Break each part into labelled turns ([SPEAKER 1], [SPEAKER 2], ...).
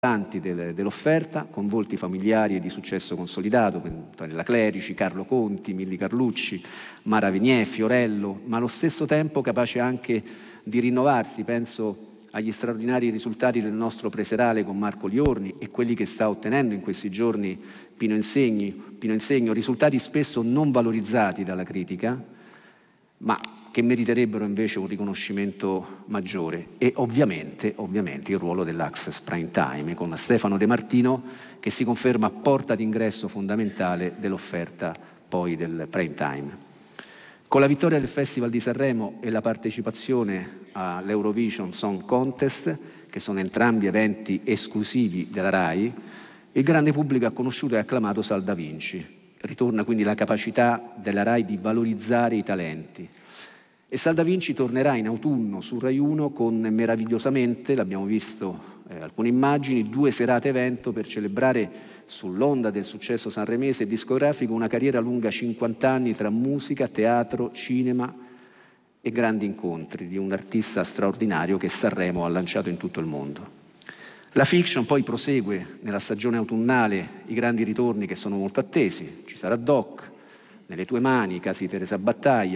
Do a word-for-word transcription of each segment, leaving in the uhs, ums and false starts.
[SPEAKER 1] del, dell'offerta, con volti familiari e di successo consolidato, Antonella Clerici, Carlo Conti, Milli Carlucci, Mara Venier, Fiorello, ma allo stesso tempo capace anche di rinnovarsi. Penso agli straordinari risultati del nostro preserale con Marco Liorni e quelli che sta ottenendo in questi giorni Pino Insegni, Pino Insegno, risultati spesso non valorizzati dalla critica, ma che meriterebbero invece un riconoscimento maggiore. E ovviamente, ovviamente il ruolo dell'Access Prime Time, con Stefano De Martino, che si conferma porta d'ingresso fondamentale dell'offerta poi del Prime Time. Con la vittoria del Festival di Sanremo e la partecipazione all'Eurovision Song Contest, che sono entrambi eventi esclusivi della RAI, il grande pubblico ha conosciuto e acclamato Sal Da Vinci. Ritorna quindi la capacità della RAI di valorizzare i talenti. E Sal Da Vinci tornerà in autunno su Rai uno con meravigliosamente, l'abbiamo visto eh, alcune immagini, due serate evento per celebrare sull'onda del successo sanremese e discografico una carriera lunga cinquanta anni tra musica, teatro, cinema e grandi incontri di un artista straordinario che Sanremo ha lanciato in tutto il mondo. La fiction poi prosegue nella stagione autunnale i grandi ritorni che sono molto attesi. Ci sarà Doc, Nelle tue mani, i casi di Teresa Battaglia,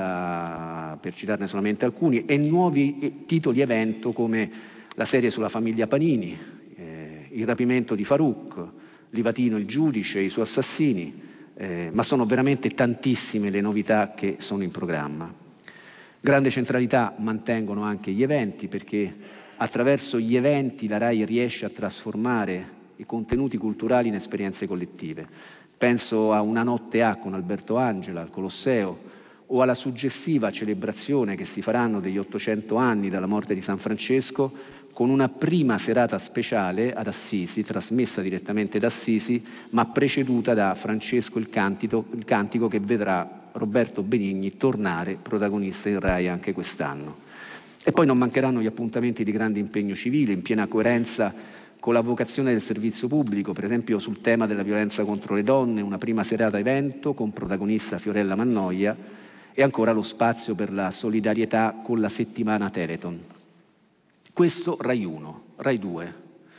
[SPEAKER 1] Libera, per citarne solamente alcuni, e nuovi titoli evento come la serie sulla famiglia Panini, eh, Il rapimento di Farouk, Livatino il giudice e i suoi assassini, eh, ma sono veramente tantissime le novità che sono in programma. Grande centralità mantengono anche gli eventi, perché attraverso gli eventi la RAI riesce a trasformare i contenuti culturali in esperienze collettive. Penso a Una notte A con Alberto Angela al Colosseo, o alla suggestiva celebrazione che si faranno degli ottocento anni dalla morte di San Francesco, con una prima serata speciale ad Assisi, trasmessa direttamente da Assisi, ma preceduta da Francesco il Cantico, il Cantico, che vedrà Roberto Benigni tornare protagonista in RAI anche quest'anno. E poi non mancheranno gli appuntamenti di grande impegno civile, in piena coerenza con la vocazione del servizio pubblico, per esempio sul tema della violenza contro le donne, una prima serata evento con protagonista Fiorella Mannoia, e ancora lo spazio per la solidarietà con la settimana Telethon. Questo Rai uno. Rai due.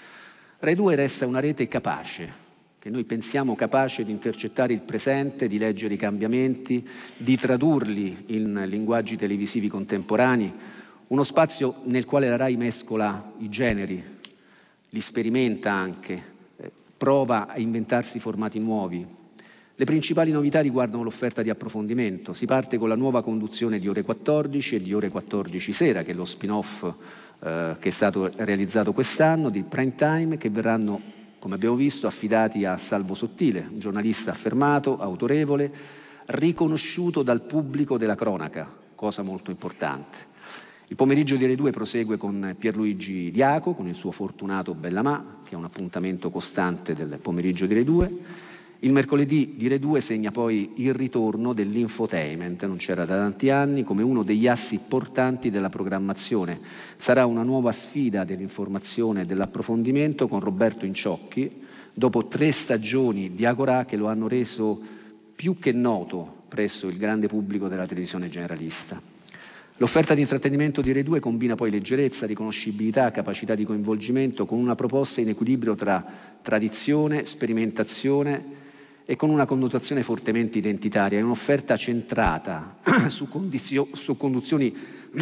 [SPEAKER 1] Rai due resta una rete capace, che noi pensiamo capace di intercettare il presente, di leggere i cambiamenti, di tradurli in linguaggi televisivi contemporanei, uno spazio nel quale la RAI mescola i generi, li sperimenta anche, eh, prova a inventarsi formati nuovi. Le principali novità riguardano l'offerta di approfondimento. Si parte con la nuova conduzione di Ore quattordici e di Ore quattordici Sera, che è lo spin-off eh, che è stato realizzato quest'anno, di Prime Time, che verranno, come abbiamo visto, affidati a Salvo Sottile, un giornalista affermato, autorevole, riconosciuto dal pubblico della cronaca, cosa molto importante. Il pomeriggio di Rai due prosegue con Pierluigi Diaco, con il suo Fortunato Bellamà, che è un appuntamento costante del pomeriggio di Rai due. Il mercoledì di Rai due segna poi il ritorno dell'infotainment, non c'era da tanti anni, come uno degli assi portanti della programmazione. Sarà una nuova sfida dell'informazione e dell'approfondimento con Roberto Inciocchi, dopo tre stagioni di Agorà che lo hanno reso più che noto presso il grande pubblico della televisione generalista. L'offerta di intrattenimento di Rai due combina poi leggerezza, riconoscibilità, capacità di coinvolgimento, con una proposta in equilibrio tra tradizione, sperimentazione e con una connotazione fortemente identitaria. È un'offerta centrata su, condizio- su conduzioni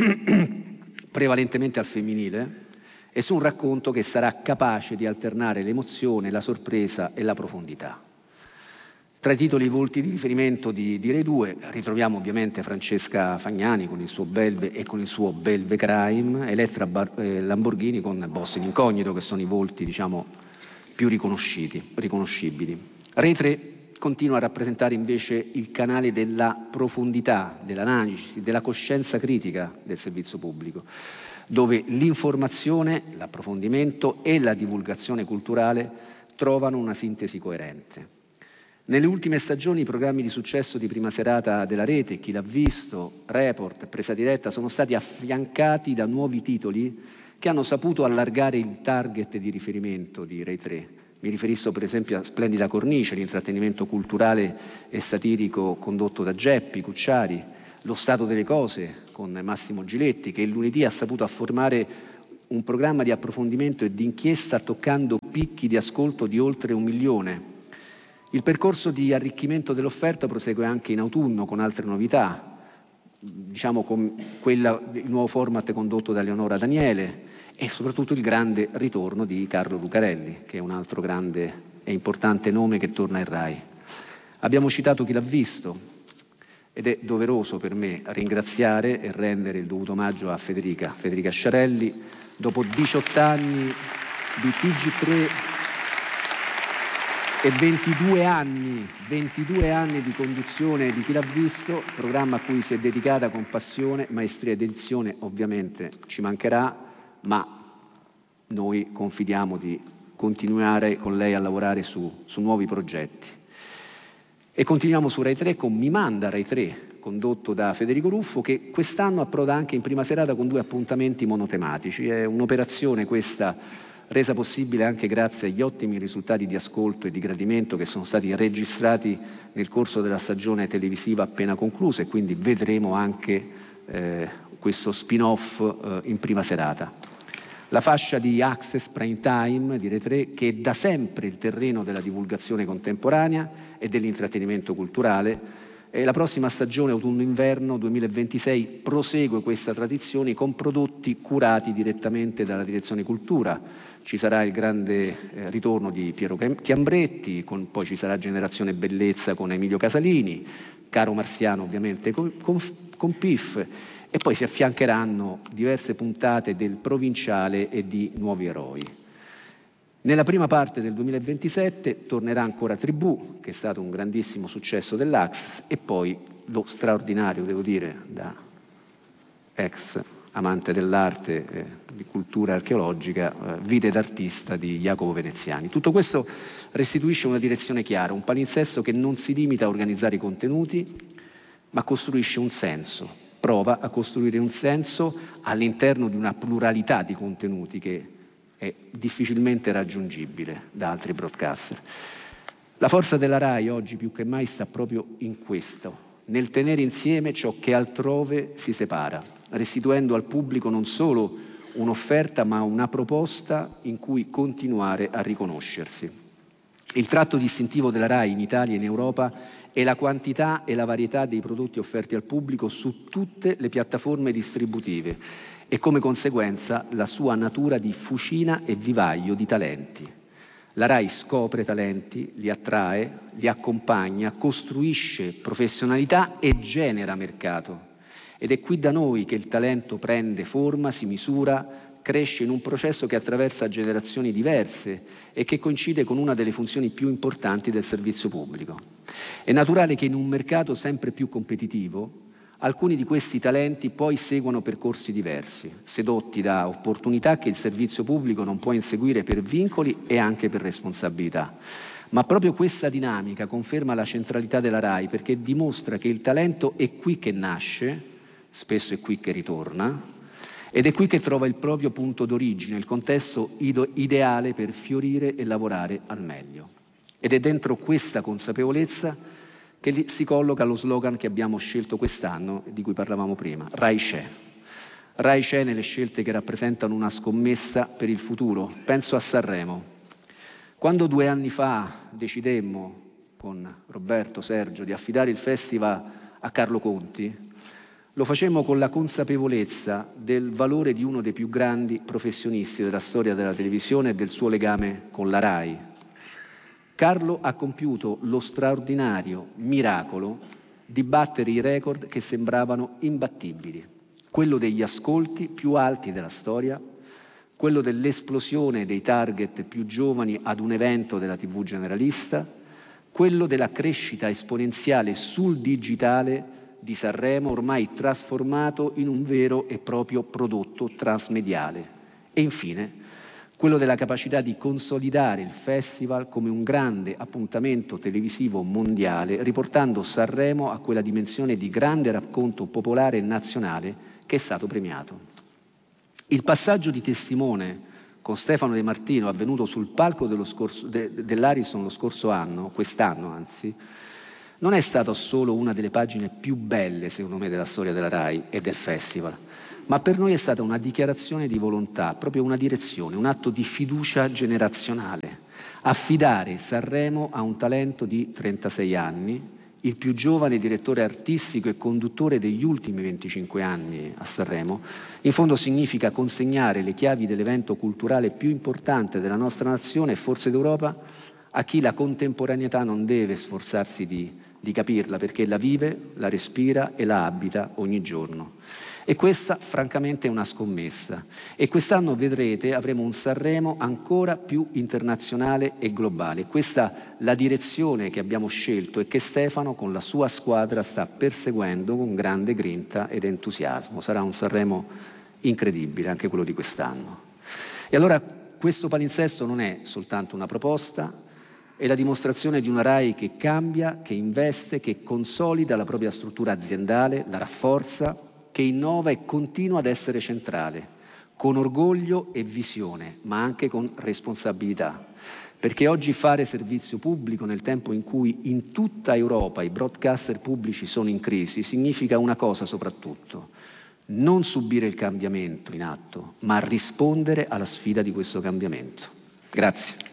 [SPEAKER 1] prevalentemente al femminile e su un racconto che sarà capace di alternare l'emozione, la sorpresa e la profondità. Tra i titoli e i volti di riferimento di, di Rai due ritroviamo ovviamente Francesca Fagnani con il suo Belve e con il suo Belve Crime, Elettra Bar- eh, Lamborghini con Boss in Incognito, che sono i volti, diciamo, più riconosciti, riconoscibili. Rai tre continua a rappresentare invece il canale della profondità, dell'analisi, della coscienza critica del servizio pubblico, dove l'informazione, l'approfondimento e la divulgazione culturale trovano una sintesi coerente. Nelle ultime stagioni i programmi di successo di prima serata della rete, Chi l'ha visto, Report, Presa diretta, sono stati affiancati da nuovi titoli che hanno saputo allargare il target di riferimento di Rai tre. Mi riferisco per esempio a Splendida Cornice, l'intrattenimento culturale e satirico condotto da Geppi Cucciari, Lo stato delle cose con Massimo Giletti, che il lunedì ha saputo affermare un programma di approfondimento e di inchiesta toccando picchi di ascolto di oltre un milione. Il percorso di arricchimento dell'offerta prosegue anche in autunno con altre novità, diciamo con quella, il nuovo format condotto da Eleonora Daniele e soprattutto il grande ritorno di Carlo Lucarelli, che è un altro grande e importante nome che torna in Rai. Abbiamo citato Chi l'ha visto ed è doveroso per me ringraziare e rendere il dovuto omaggio a Federica, Federica Sciarelli, dopo diciotto anni di T G tre e ventidue anni, ventidue anni di conduzione di Chi l'ha visto, programma a cui si è dedicata con passione, maestria ed edizione, ovviamente ci mancherà, ma noi confidiamo di continuare con lei a lavorare su, su nuovi progetti. E continuiamo su Rai tre con Mi manda Rai tre, condotto da Federico Ruffo, che quest'anno approda anche in prima serata con due appuntamenti monotematici. È un'operazione questa resa possibile anche grazie agli ottimi risultati di ascolto e di gradimento che sono stati registrati nel corso della stagione televisiva appena conclusa, e quindi vedremo anche eh, questo spin-off eh, in prima serata. La fascia di Access Prime Time di Rai tre, che è da sempre il terreno della divulgazione contemporanea e dell'intrattenimento culturale, e la prossima stagione autunno-inverno duemilaventisei prosegue questa tradizione con prodotti curati direttamente dalla Direzione Cultura. Ci sarà il grande eh, ritorno di Piero Chiambretti, con, poi ci sarà Generazione Bellezza con Emilio Casalini, Caro Marziano ovviamente con, con, con P I F, e poi si affiancheranno diverse puntate del Provinciale e di Nuovi Eroi. Nella prima parte del duemilaventisette tornerà ancora Tribù, che è stato un grandissimo successo dell'Access, e poi lo straordinario, devo dire, da ex amante dell'arte, eh, di cultura archeologica, eh, Vite d'artista di Jacopo Veneziani. Tutto questo restituisce una direzione chiara, un palinsesto che non si limita a organizzare i contenuti, ma costruisce un senso, prova a costruire un senso all'interno di una pluralità di contenuti che è difficilmente raggiungibile da altri broadcaster. La forza della Rai oggi più che mai sta proprio in questo, nel tenere insieme ciò che altrove si separa, restituendo al pubblico non solo un'offerta ma una proposta in cui continuare a riconoscersi. Il tratto distintivo della Rai in Italia e in Europa è la quantità e la varietà dei prodotti offerti al pubblico su tutte le piattaforme distributive e come conseguenza la sua natura di fucina e vivaio di talenti. La Rai scopre talenti, li attrae, li accompagna, costruisce professionalità e genera mercato. Ed è qui da noi che il talento prende forma, si misura, cresce in un processo che attraversa generazioni diverse e che coincide con una delle funzioni più importanti del servizio pubblico. È naturale che in un mercato sempre più competitivo alcuni di questi talenti poi seguono percorsi diversi, sedotti da opportunità che il servizio pubblico non può inseguire per vincoli e anche per responsabilità. Ma proprio questa dinamica conferma la centralità della Rai, perché dimostra che il talento è qui che nasce, spesso è qui che ritorna, ed è qui che trova il proprio punto d'origine, il contesto ideale per fiorire e lavorare al meglio. Ed è dentro questa consapevolezza che si colloca lo slogan che abbiamo scelto quest'anno, di cui parlavamo prima, Rai c'è. Rai c'è nelle scelte che rappresentano una scommessa per il futuro. Penso a Sanremo. Quando due anni fa decidemmo, con Roberto, Sergio, di affidare il festival a Carlo Conti, lo facemmo con la consapevolezza del valore di uno dei più grandi professionisti della storia della televisione e del suo legame con la Rai. Carlo ha compiuto lo straordinario miracolo di battere i record che sembravano imbattibili, quello degli ascolti più alti della storia, quello dell'esplosione dei target più giovani ad un evento della tivù generalista, quello della crescita esponenziale sul digitale di Sanremo, ormai trasformato in un vero e proprio prodotto transmediale, e infine quello della capacità di consolidare il festival come un grande appuntamento televisivo mondiale, riportando Sanremo a quella dimensione di grande racconto popolare e nazionale che è stato premiato. Il passaggio di testimone con Stefano De Martino, avvenuto sul palco dello scorso, de, dell'Ariston lo scorso anno, quest'anno anzi, non è stato solo una delle pagine più belle, secondo me, della storia della Rai e del festival, ma per noi è stata una dichiarazione di volontà, proprio una direzione, un atto di fiducia generazionale. Affidare Sanremo a un talento di trentasei anni, il più giovane direttore artistico e conduttore degli ultimi venticinque anni a Sanremo, in fondo significa consegnare le chiavi dell'evento culturale più importante della nostra nazione e forse d'Europa a chi la contemporaneità non deve sforzarsi di, di capirla, perché la vive, la respira e la abita ogni giorno. E questa francamente è una scommessa, e quest'anno vedrete avremo un Sanremo ancora più internazionale e globale. Questa è la direzione che abbiamo scelto e che Stefano con la sua squadra sta perseguendo con grande grinta ed entusiasmo. Sarà un Sanremo incredibile anche quello di quest'anno. E allora questo palinsesto non è soltanto una proposta, è la dimostrazione di una RAI che cambia, che investe, che consolida la propria struttura aziendale, la rafforza, che innova e continua ad essere centrale, con orgoglio e visione, ma anche con responsabilità. Perché oggi fare servizio pubblico nel tempo in cui in tutta Europa i broadcaster pubblici sono in crisi significa una cosa soprattutto: non subire il cambiamento in atto, ma rispondere alla sfida di questo cambiamento. Grazie.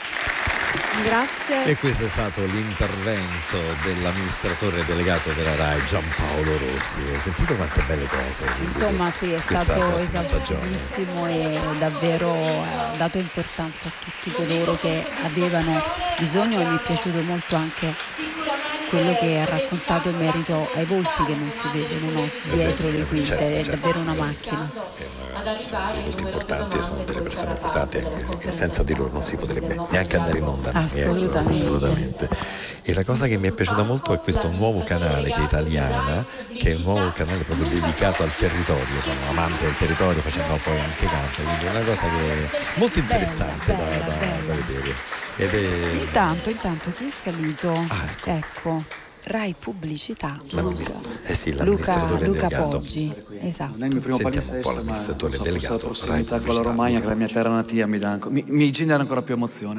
[SPEAKER 2] Grazie. E questo è stato l'intervento dell'amministratore delegato della RAI Giampaolo Rossi. Hai sentito quante belle cose?
[SPEAKER 3] Insomma sì, è stato esaustivissimo e davvero ha dato importanza a tutti coloro che avevano bisogno, e mi è piaciuto molto anche quello che ha raccontato in merito ai volti che non si vedono, no? Dietro le quinte, certo, certo. È davvero una macchina.
[SPEAKER 2] Sono dei volti importanti, sono delle persone importanti che senza di loro non si potrebbe neanche andare in onda.
[SPEAKER 3] Assolutamente.
[SPEAKER 2] Assolutamente. E la cosa che mi è piaciuta molto è questo nuovo canale che è Italiana, che è un nuovo canale proprio dedicato al territorio. Sono amante del territorio, facendo poi anche canto, quindi è una cosa che è molto interessante bella, bella, da, da, da vedere. Ed è...
[SPEAKER 3] Intanto, intanto chi è salito?
[SPEAKER 2] Ah, ecco.
[SPEAKER 3] ecco. Rai Pubblicità,
[SPEAKER 2] Luca, eh sì,
[SPEAKER 3] Luca, Luca
[SPEAKER 2] delegato.
[SPEAKER 3] Poggi, esatto.
[SPEAKER 4] Non è il mio primo palinsesto, ma
[SPEAKER 2] l'amministratore delegato,
[SPEAKER 4] la prossimità con la Romagna, che è la mia terra natia, mi, dà, mi, mi genera ancora più emozione.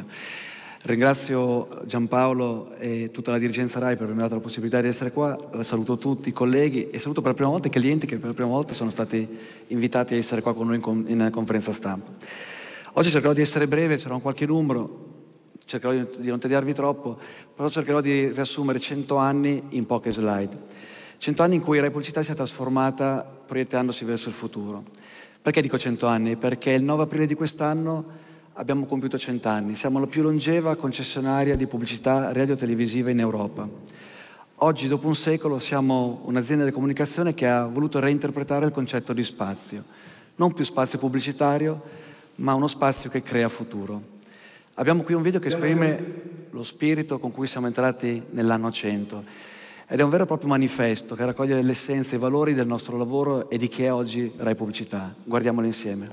[SPEAKER 4] Ringrazio Giampaolo e tutta la dirigenza RAI per avermi dato la possibilità di essere qua. Saluto tutti i colleghi e saluto per la prima volta i clienti che per la prima volta sono stati invitati a essere qua con noi in, in conferenza stampa. Oggi cercherò di essere breve, sarà un qualche numero. Cercherò di non tediarvi troppo, però cercherò di riassumere cento anni in poche slide. cento anni in cui Rai Pubblicità si è trasformata proiettandosi verso il futuro. Perché dico cento anni? Perché il nove aprile di quest'anno abbiamo compiuto cento anni. Siamo la più longeva concessionaria di pubblicità radio-televisiva in Europa. Oggi, dopo un secolo, siamo un'azienda di comunicazione che ha voluto reinterpretare il concetto di spazio. Non più spazio pubblicitario, ma uno spazio che crea futuro. Abbiamo qui un video che esprime lo spirito con cui siamo entrati nell'anno cento ed è un vero e proprio manifesto che raccoglie l'essenza e i valori del nostro lavoro e di chi è oggi Rai Pubblicità. Guardiamolo insieme.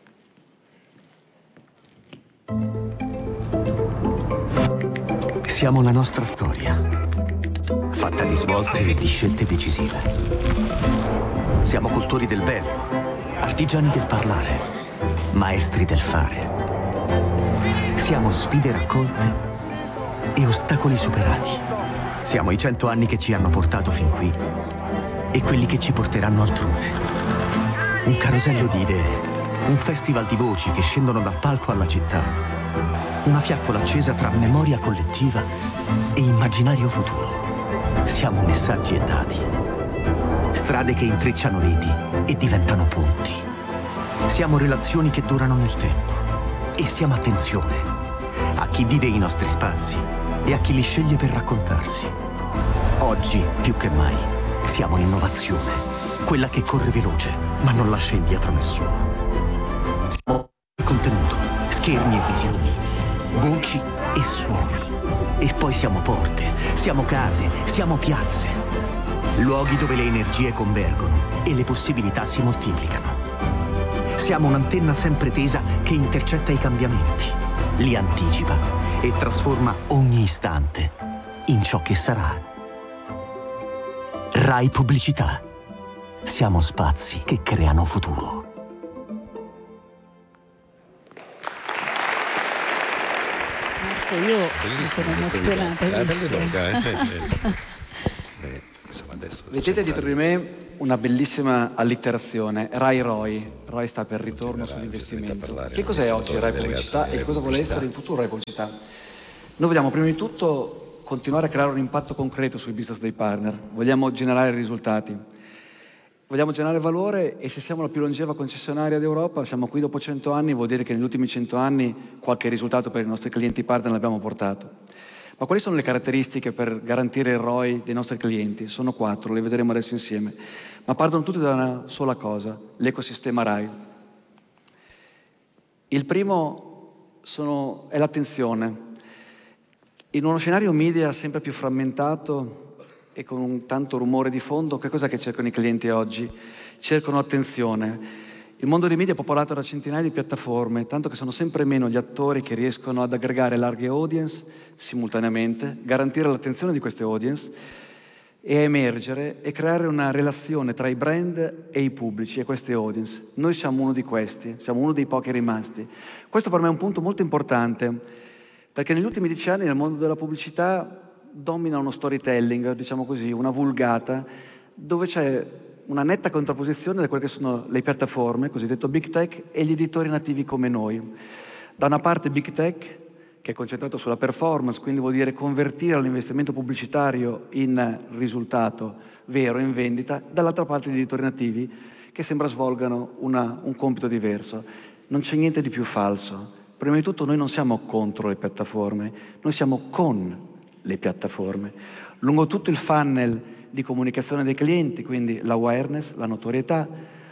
[SPEAKER 5] Siamo la nostra storia, fatta di svolte e di scelte decisive. Siamo cultori del bello, artigiani del parlare, maestri del fare. Siamo sfide raccolte e ostacoli superati. Siamo i cento anni che ci hanno portato fin qui e quelli che ci porteranno altrove. Un carosello di idee, un festival di voci che scendono dal palco alla città. Una fiaccola accesa tra memoria collettiva e immaginario futuro. Siamo messaggi e dati. Strade che intrecciano reti e diventano ponti. Siamo relazioni che durano nel tempo. E siamo attenzione a chi vive i nostri spazi e a chi li sceglie per raccontarsi. Oggi, più che mai, siamo innovazione, quella che corre veloce, ma non lascia indietro nessuno. Siamo contenuto, schermi e visioni, voci e suoni. E poi siamo porte, siamo case, siamo piazze. Luoghi dove le energie convergono e le possibilità si moltiplicano. Siamo un'antenna sempre tesa che intercetta i cambiamenti, li anticipa e trasforma ogni istante in ciò che sarà. Rai Pubblicità. Siamo spazi che creano futuro.
[SPEAKER 3] Marco, io mi sono emozionata.
[SPEAKER 2] È bella doga, eh? Beh, insomma, adesso
[SPEAKER 4] vedete dietro di me una bellissima allitterazione, Rai Roi. Roi sta per ritorno sull'investimento. Che cos'è oggi Rai Pubblicità e cosa vuole essere in futuro Rai Pubblicità? Noi vogliamo prima di tutto continuare a creare un impatto concreto sui business dei partner, vogliamo generare risultati, vogliamo generare valore e se siamo la più longeva concessionaria d'Europa, siamo qui dopo cento anni, vuol dire che negli ultimi cento anni qualche risultato per i nostri clienti partner l'abbiamo portato. Ma quali sono le caratteristiche per garantire il R O I dei nostri clienti? Sono quattro, le vedremo adesso insieme, ma partono tutte da una sola cosa, l'ecosistema Rai. Il primo sono, è l'attenzione. In uno scenario media sempre più frammentato e con un tanto rumore di fondo, che cosa che cercano i clienti oggi? Cercano attenzione. Il mondo dei media è popolato da centinaia di piattaforme, tanto che sono sempre meno gli attori che riescono ad aggregare larghe audience simultaneamente, garantire l'attenzione di queste audience e emergere e creare una relazione tra i brand e i pubblici e queste audience. Noi siamo uno di questi, siamo uno dei pochi rimasti. Questo per me è un punto molto importante, perché negli ultimi dieci anni nel mondo della pubblicità domina uno storytelling, diciamo così, una vulgata, dove c'è una netta contrapposizione da quelle che sono le piattaforme, cosiddetto Big Tech, e gli editori nativi come noi. Da una parte Big Tech, che è concentrato sulla performance, quindi vuol dire convertire l'investimento pubblicitario in risultato vero, in vendita, dall'altra parte gli editori nativi, che sembra svolgano una, un compito diverso. Non c'è niente di più falso. Prima di tutto noi non siamo contro le piattaforme, noi siamo con le piattaforme. Lungo tutto il funnel di comunicazione dei clienti, quindi l'awareness, la notorietà,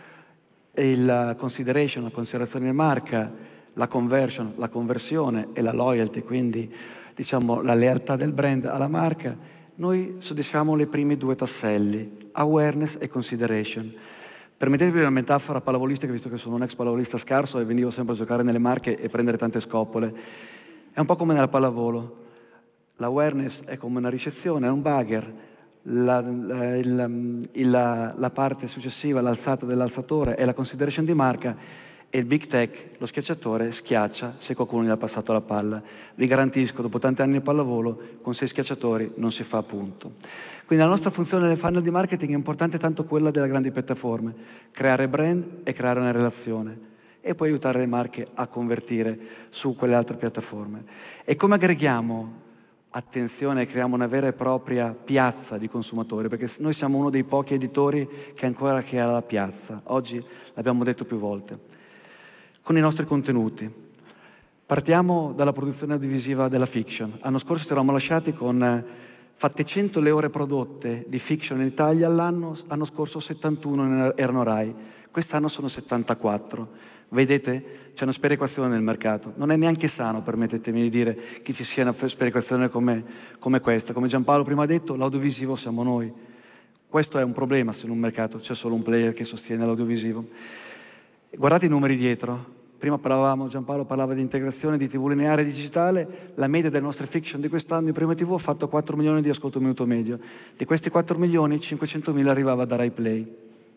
[SPEAKER 4] il consideration, la considerazione di marca, la conversion, la conversione e la loyalty, quindi diciamo la lealtà del brand alla marca, noi soddisfiamo le prime due tasselli, awareness e consideration. Permettetemi una metafora pallavolistica, visto che sono un ex pallavolista scarso e venivo sempre a giocare nelle Marche e prendere tante scoppole. È un po' come nella pallavolo. L'awareness è come una ricezione, è un bugger. La, la, il, il, la, la parte successiva, l'alzata dell'alzatore, è la consideration di marca e il big tech, lo schiacciatore, schiaccia se qualcuno gli ha passato la palla. Vi garantisco, dopo tanti anni di pallavolo, con sei schiacciatori non si fa punto. Quindi la nostra funzione nel funnel di marketing è importante tanto quella delle grandi piattaforme, creare brand e creare una relazione e poi aiutare le marche a convertire su quelle altre piattaforme. E come aggreghiamo attenzione, creiamo una vera e propria piazza di consumatori, perché noi siamo uno dei pochi editori che ancora che ha la piazza. Oggi l'abbiamo detto più volte. Con i nostri contenuti. Partiamo dalla produzione audiovisiva della fiction. L'anno scorso ci eravamo lasciati con fatte cento le ore prodotte di fiction in Italia all'anno, l'anno scorso settantuno erano Rai, quest'anno sono settantaquattro. Vedete? C'è una sperequazione nel mercato. Non è neanche sano, permettetemi di dire, che ci sia una sperequazione come, come questa. Come Giampaolo prima ha detto, l'audiovisivo siamo noi. Questo è un problema se in un mercato c'è solo un player che sostiene l'audiovisivo. Guardate i numeri dietro. Prima parlavamo, Giampaolo parlava di integrazione di tivù lineare e digitale. La media delle nostre fiction di quest'anno in Prima tivù ha fatto quattro milioni di ascolto minuto medio. Di questi quattro milioni, cinquecentomila arrivava da Rai Play.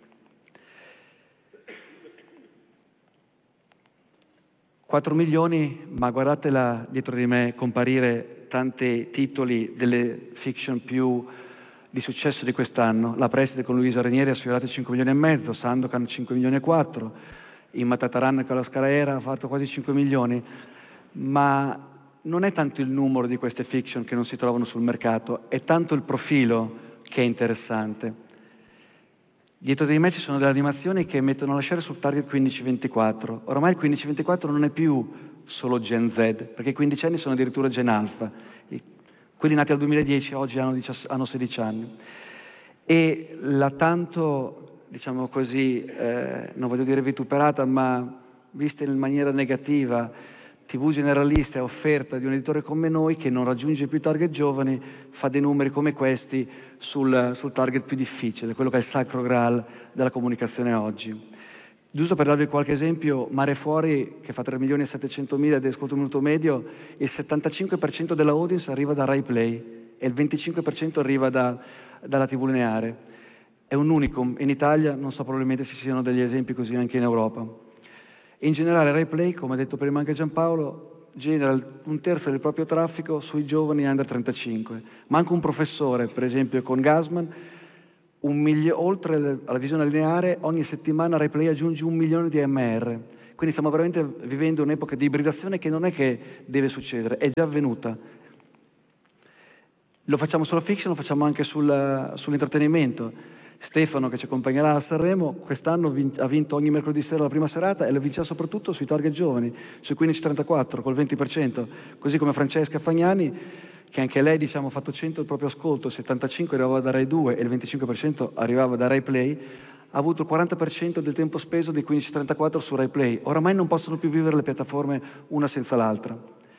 [SPEAKER 4] quattro milioni, ma guardatela dietro di me comparire tanti titoli delle fiction più di successo di quest'anno. La Preside con Luisa Ranieri ha sfiorato cinque milioni e mezzo, Sandokan cinque milioni e quattro, Imma Tataran con la Scalaera ha fatto quasi cinque milioni, ma non è tanto il numero di queste fiction che non si trovano sul mercato, è tanto il profilo che è interessante. Dietro di me ci sono delle animazioni che mettono la share sul target quindici ventiquattro. Ormai il quindici ventiquattro non è più solo Gen Z, perché i quindicenni sono addirittura Gen Alpha. Quelli nati al duemiladieci oggi hanno, hanno sedici anni. E la tanto, diciamo così, eh, non voglio dire vituperata, ma vista in maniera negativa, tivù generalista e offerta di un editore come noi che non raggiunge più i target giovani, fa dei numeri come questi sul, sul target più difficile, quello che è il sacro graal della comunicazione oggi. Giusto per darvi qualche esempio, Mare Fuori, che fa tre milioni e settecentomila di ascolto minuto medio, il settantacinque per cento della audience arriva da Rai Play e il venticinque per cento arriva da, dalla tivù lineare. È un unicum. In Italia non so probabilmente se ci siano degli esempi così anche in Europa. In generale Rai Play, come ha detto prima anche Giampaolo, genera un terzo del proprio traffico sui giovani under trentacinque. Ma anche un professore, per esempio con Gasman, un milio- oltre alla visione lineare, ogni settimana Rai Play aggiunge un milione di A M R. Quindi stiamo veramente vivendo un'epoca di ibridazione che non è che deve succedere, è già avvenuta. Lo facciamo sulla fiction, lo facciamo anche sul, sull'intrattenimento. Stefano, che ci accompagnerà a Sanremo, quest'anno ha vinto ogni mercoledì sera la prima serata e lo vincerà soprattutto sui target giovani, sui quindici trentaquattro, col venti per cento, così come Francesca Fagnani, che anche lei, diciamo, ha fatto cento il proprio ascolto, il settantacinque per cento arrivava da Rai due e il venticinque per cento arrivava da Rai Play, ha avuto il quaranta per cento del tempo speso dei quindici trentaquattro su Rai Play. Oramai non possono più vivere le piattaforme una senza l'altra.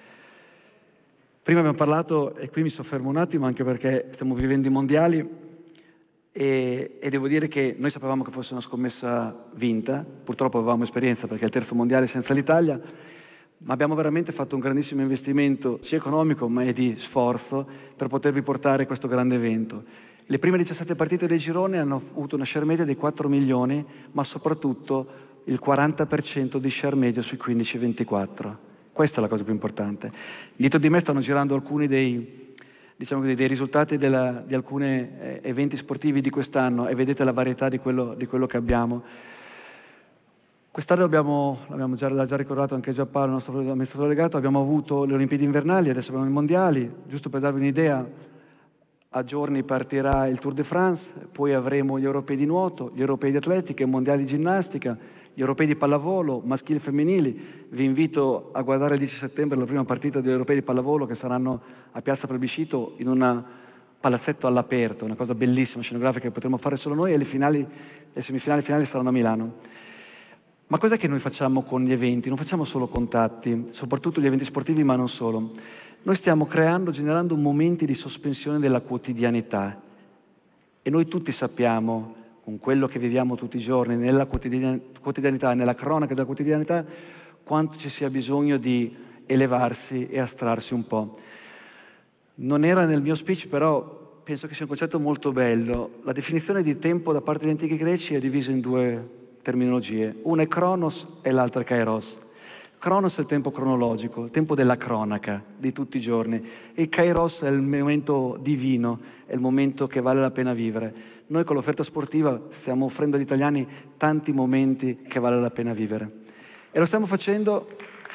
[SPEAKER 4] Prima abbiamo parlato, e qui mi soffermo un attimo anche perché stiamo vivendo i mondiali, e, e devo dire che noi sapevamo che fosse una scommessa vinta, purtroppo avevamo esperienza perché è il terzo mondiale senza l'Italia, ma abbiamo veramente fatto un grandissimo investimento sia economico ma di sforzo per potervi portare questo grande evento. Le prime diciassette partite del girone hanno avuto una share media di quattro milioni, ma soprattutto il quaranta per cento di share media sui quindici ventiquattro. Questa è la cosa più importante. Dietro di me stanno girando alcuni dei, diciamo così, dei risultati della, di alcuni eh, eventi sportivi di quest'anno e vedete la varietà di quello, di quello che abbiamo. Quest'anno abbiamo, l'abbiamo già, l'ha già ricordato anche Giampaolo, il nostro amministratore delegato, abbiamo avuto le Olimpiadi invernali, adesso abbiamo i mondiali. Giusto per darvi un'idea, a giorni partirà il Tour de France, poi avremo gli europei di nuoto, gli europei di atletica, i mondiali di ginnastica, gli europei di pallavolo, maschili e femminili. Vi invito a guardare il dieci settembre la prima partita degli europei di pallavolo che saranno a Piazza Plebiscito in un palazzetto all'aperto, una cosa bellissima, scenografica che potremo fare solo noi, e le, finali, le semifinali finali saranno a Milano. Ma cos'è che noi facciamo con gli eventi? Non facciamo solo contatti, soprattutto gli eventi sportivi, ma non solo. Noi stiamo creando, generando momenti di sospensione della quotidianità. E noi tutti sappiamo, con quello che viviamo tutti i giorni, nella quotidianità, nella cronaca della quotidianità, quanto ci sia bisogno di elevarsi e astrarsi un po'. Non era nel mio speech, però penso che sia un concetto molto bello. La definizione di tempo da parte degli antichi greci è divisa in due terminologie. Una è Chronos e l'altra è Kairos. Chronos è il tempo cronologico, il tempo della cronaca di tutti i giorni, e Kairos è il momento divino, è il momento che vale la pena vivere. Noi con l'offerta sportiva stiamo offrendo agli italiani tanti momenti che vale la pena vivere. E lo stiamo facendo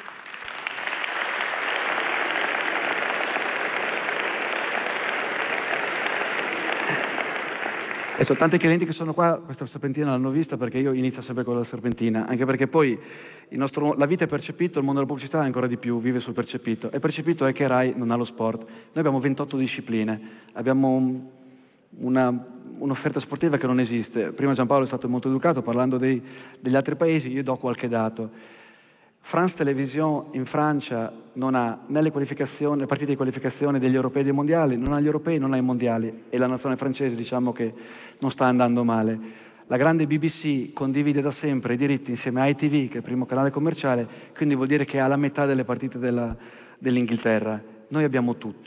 [SPEAKER 4] e sono tanti clienti che sono qua, questa serpentina l'hanno vista perché io inizio sempre con la serpentina, anche perché poi il nostro, la vita è percepito, il mondo della pubblicità ancora di più, vive sul percepito. E percepito è che Rai non ha lo sport. Noi abbiamo ventotto discipline, abbiamo un, una, un'offerta sportiva che non esiste. Prima Giampaolo è stato molto educato parlando dei, degli altri paesi, io do qualche dato. France Télévisions in Francia non ha né le, qualificazioni, le partite di qualificazione degli europei e dei mondiali, non ha gli europei, non ha i mondiali, e la nazionale francese diciamo che non sta andando male. La grande B B C condivide da sempre i diritti insieme a I T V, che è il primo canale commerciale, quindi vuol dire che ha la metà delle partite della, dell'Inghilterra. Noi abbiamo tutto.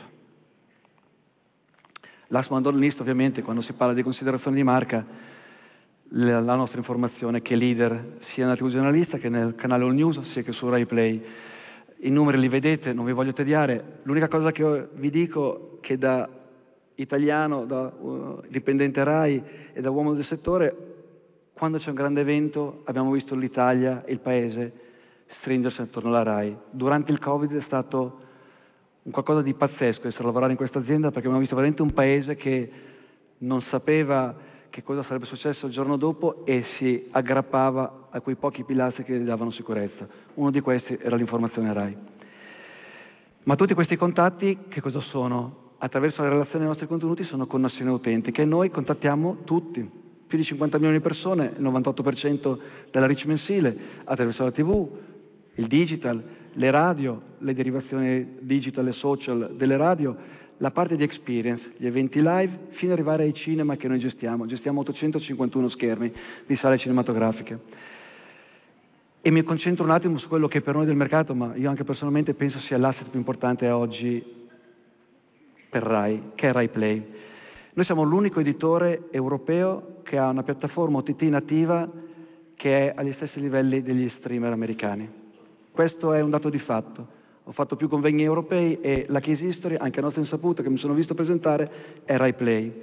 [SPEAKER 4] Last but not least, ovviamente, quando si parla di considerazioni di marca, la nostra informazione che è leader sia nella tivù generalista che nel canale All News, sia che su Rai Play. I numeri li vedete, non vi voglio tediare. L'unica cosa che vi dico è che da italiano, da uh, dipendente Rai e da uomo del settore, quando c'è un grande evento abbiamo visto l'Italia, il paese, stringersi attorno alla Rai. Durante il Covid è stato un qualcosa di pazzesco essere a lavorare in questa azienda, perché abbiamo visto veramente un paese che non sapeva che cosa sarebbe successo il giorno dopo e si aggrappava a quei pochi pilastri che gli davano sicurezza. Uno di questi era l'informazione Rai. Ma tutti questi contatti che cosa sono? Attraverso la relazione dei nostri contenuti sono connessioni autentiche. Noi contattiamo tutti, più di cinquanta milioni di persone, il novantotto per cento della reach mensile, attraverso la tivù, il digital, le radio, le derivazioni digital e social delle radio, la parte di experience, gli eventi live, fino ad arrivare ai cinema che noi gestiamo. Gestiamo ottocentocinquantuno schermi di sale cinematografiche. E mi concentro un attimo su quello che per noi del mercato, ma io anche personalmente penso sia l'asset più importante oggi per Rai, che è Rai Play. Noi siamo l'unico editore europeo che ha una piattaforma O T T nativa che è agli stessi livelli degli streamer americani. Questo è un dato di fatto. Ho fatto più convegni europei e la case history, anche a nostra insaputa, che mi sono visto presentare, è Rai Play.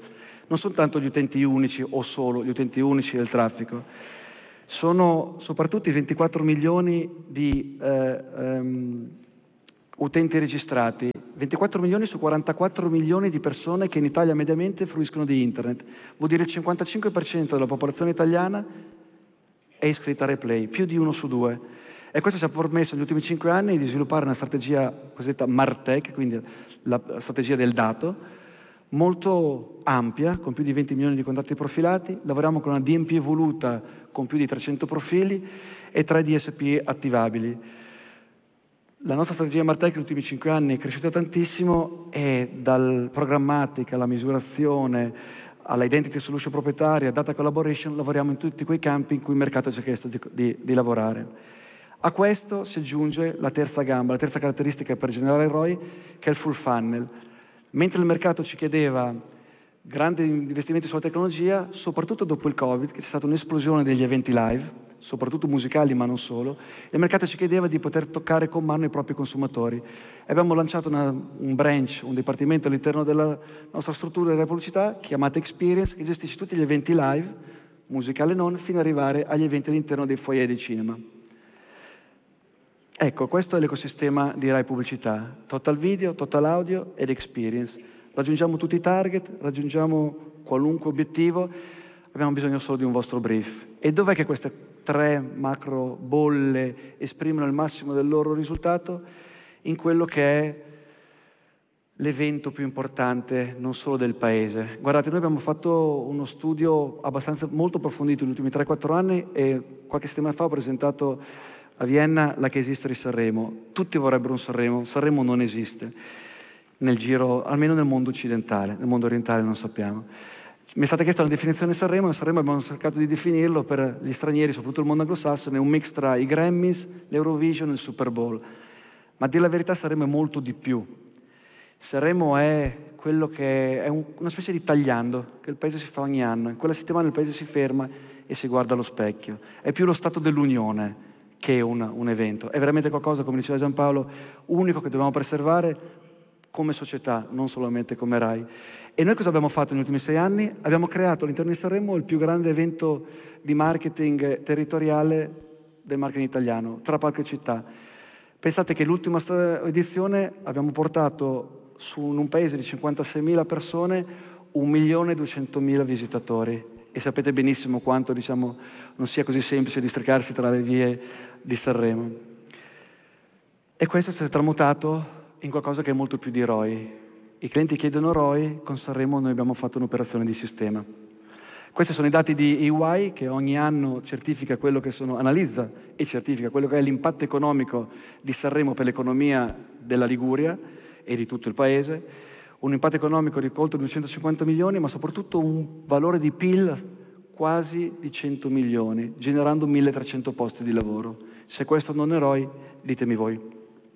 [SPEAKER 4] Non sono tanto gli utenti unici o solo gli utenti unici del traffico, sono soprattutto i ventiquattro milioni di eh, um, utenti registrati, ventiquattro milioni su quarantaquattro milioni di persone che in Italia mediamente fruiscono di internet. Vuol dire il cinquantacinque per cento della popolazione italiana è iscritta a Replay, più di uno su due. E questo ci ha permesso negli ultimi cinque anni di sviluppare una strategia cosiddetta MarTech, quindi la strategia del dato, molto ampia, con più di venti milioni di contatti profilati. Lavoriamo con una D M P evoluta con più di trecento profili e tre D S P attivabili. La nostra strategia MarTech negli ultimi cinque anni è cresciuta tantissimo e dal programmatica alla misurazione, alla identity solution proprietaria, data collaboration, lavoriamo in tutti quei campi in cui il mercato ci ha chiesto di, di, di lavorare. A questo si aggiunge la terza gamba, la terza caratteristica per generare R O I, che è il full funnel. Mentre il mercato ci chiedeva grandi investimenti sulla tecnologia, soprattutto dopo il Covid, che c'è stata un'esplosione degli eventi live, soprattutto musicali ma non solo, il mercato ci chiedeva di poter toccare con mano i propri consumatori. E abbiamo lanciato una, un branch, un dipartimento all'interno della nostra struttura della pubblicità chiamata Experience, che gestisce tutti gli eventi live, musicali e non, fino ad arrivare agli eventi all'interno dei foyer di cinema. Ecco, questo è l'ecosistema di Rai Pubblicità, Total Video, Total Audio ed Experience. Raggiungiamo tutti i target, raggiungiamo qualunque obiettivo, abbiamo bisogno solo di un vostro brief. E dov'è che queste tre macro bolle esprimono il massimo del loro risultato? In quello che è l'evento più importante non solo del paese. Guardate, noi abbiamo fatto uno studio abbastanza molto approfondito negli ultimi tre quattro anni e qualche settimana fa ho presentato a Vienna la Case History Sanremo. Tutti vorrebbero un Sanremo, Sanremo non esiste nel giro, almeno nel mondo occidentale, nel mondo orientale non sappiamo. Mi è stata chiesta la definizione di Sanremo, e Sanremo abbiamo cercato di definirlo per gli stranieri, soprattutto il mondo anglosassone, è un mix tra i Grammys, l'Eurovision e il Super Bowl. Ma a dire la verità Sanremo è molto di più. Sanremo è quello che è un, una specie di tagliando che il paese si fa ogni anno. In quella settimana il paese si ferma e si guarda allo specchio. È più lo stato dell'unione che una, un evento. È veramente qualcosa, come diceva Giampaolo, unico che dobbiamo preservare come società, non solamente come Rai. E noi cosa abbiamo fatto negli ultimi sei anni? Abbiamo creato all'interno di Sanremo il più grande evento di marketing territoriale del marketing italiano, tra palco e città. Pensate che l'ultima edizione abbiamo portato su in un paese di cinquantaseimila persone un milione e duecentomila visitatori. E sapete benissimo quanto, diciamo, non sia così semplice districarsi tra le vie di Sanremo. E questo si è tramutato in qualcosa che è molto più di R O I. I clienti chiedono R O I, con Sanremo noi abbiamo fatto un'operazione di sistema. Questi sono i dati di E Y che ogni anno certifica quello che sono, analizza e certifica quello che è l'impatto economico di Sanremo per l'economia della Liguria e di tutto il paese. Un impatto economico di oltre duecentocinquanta milioni, ma soprattutto un valore di P I L quasi di cento milioni, generando milletrecento posti di lavoro. Se questo non è R O I, ditemi voi.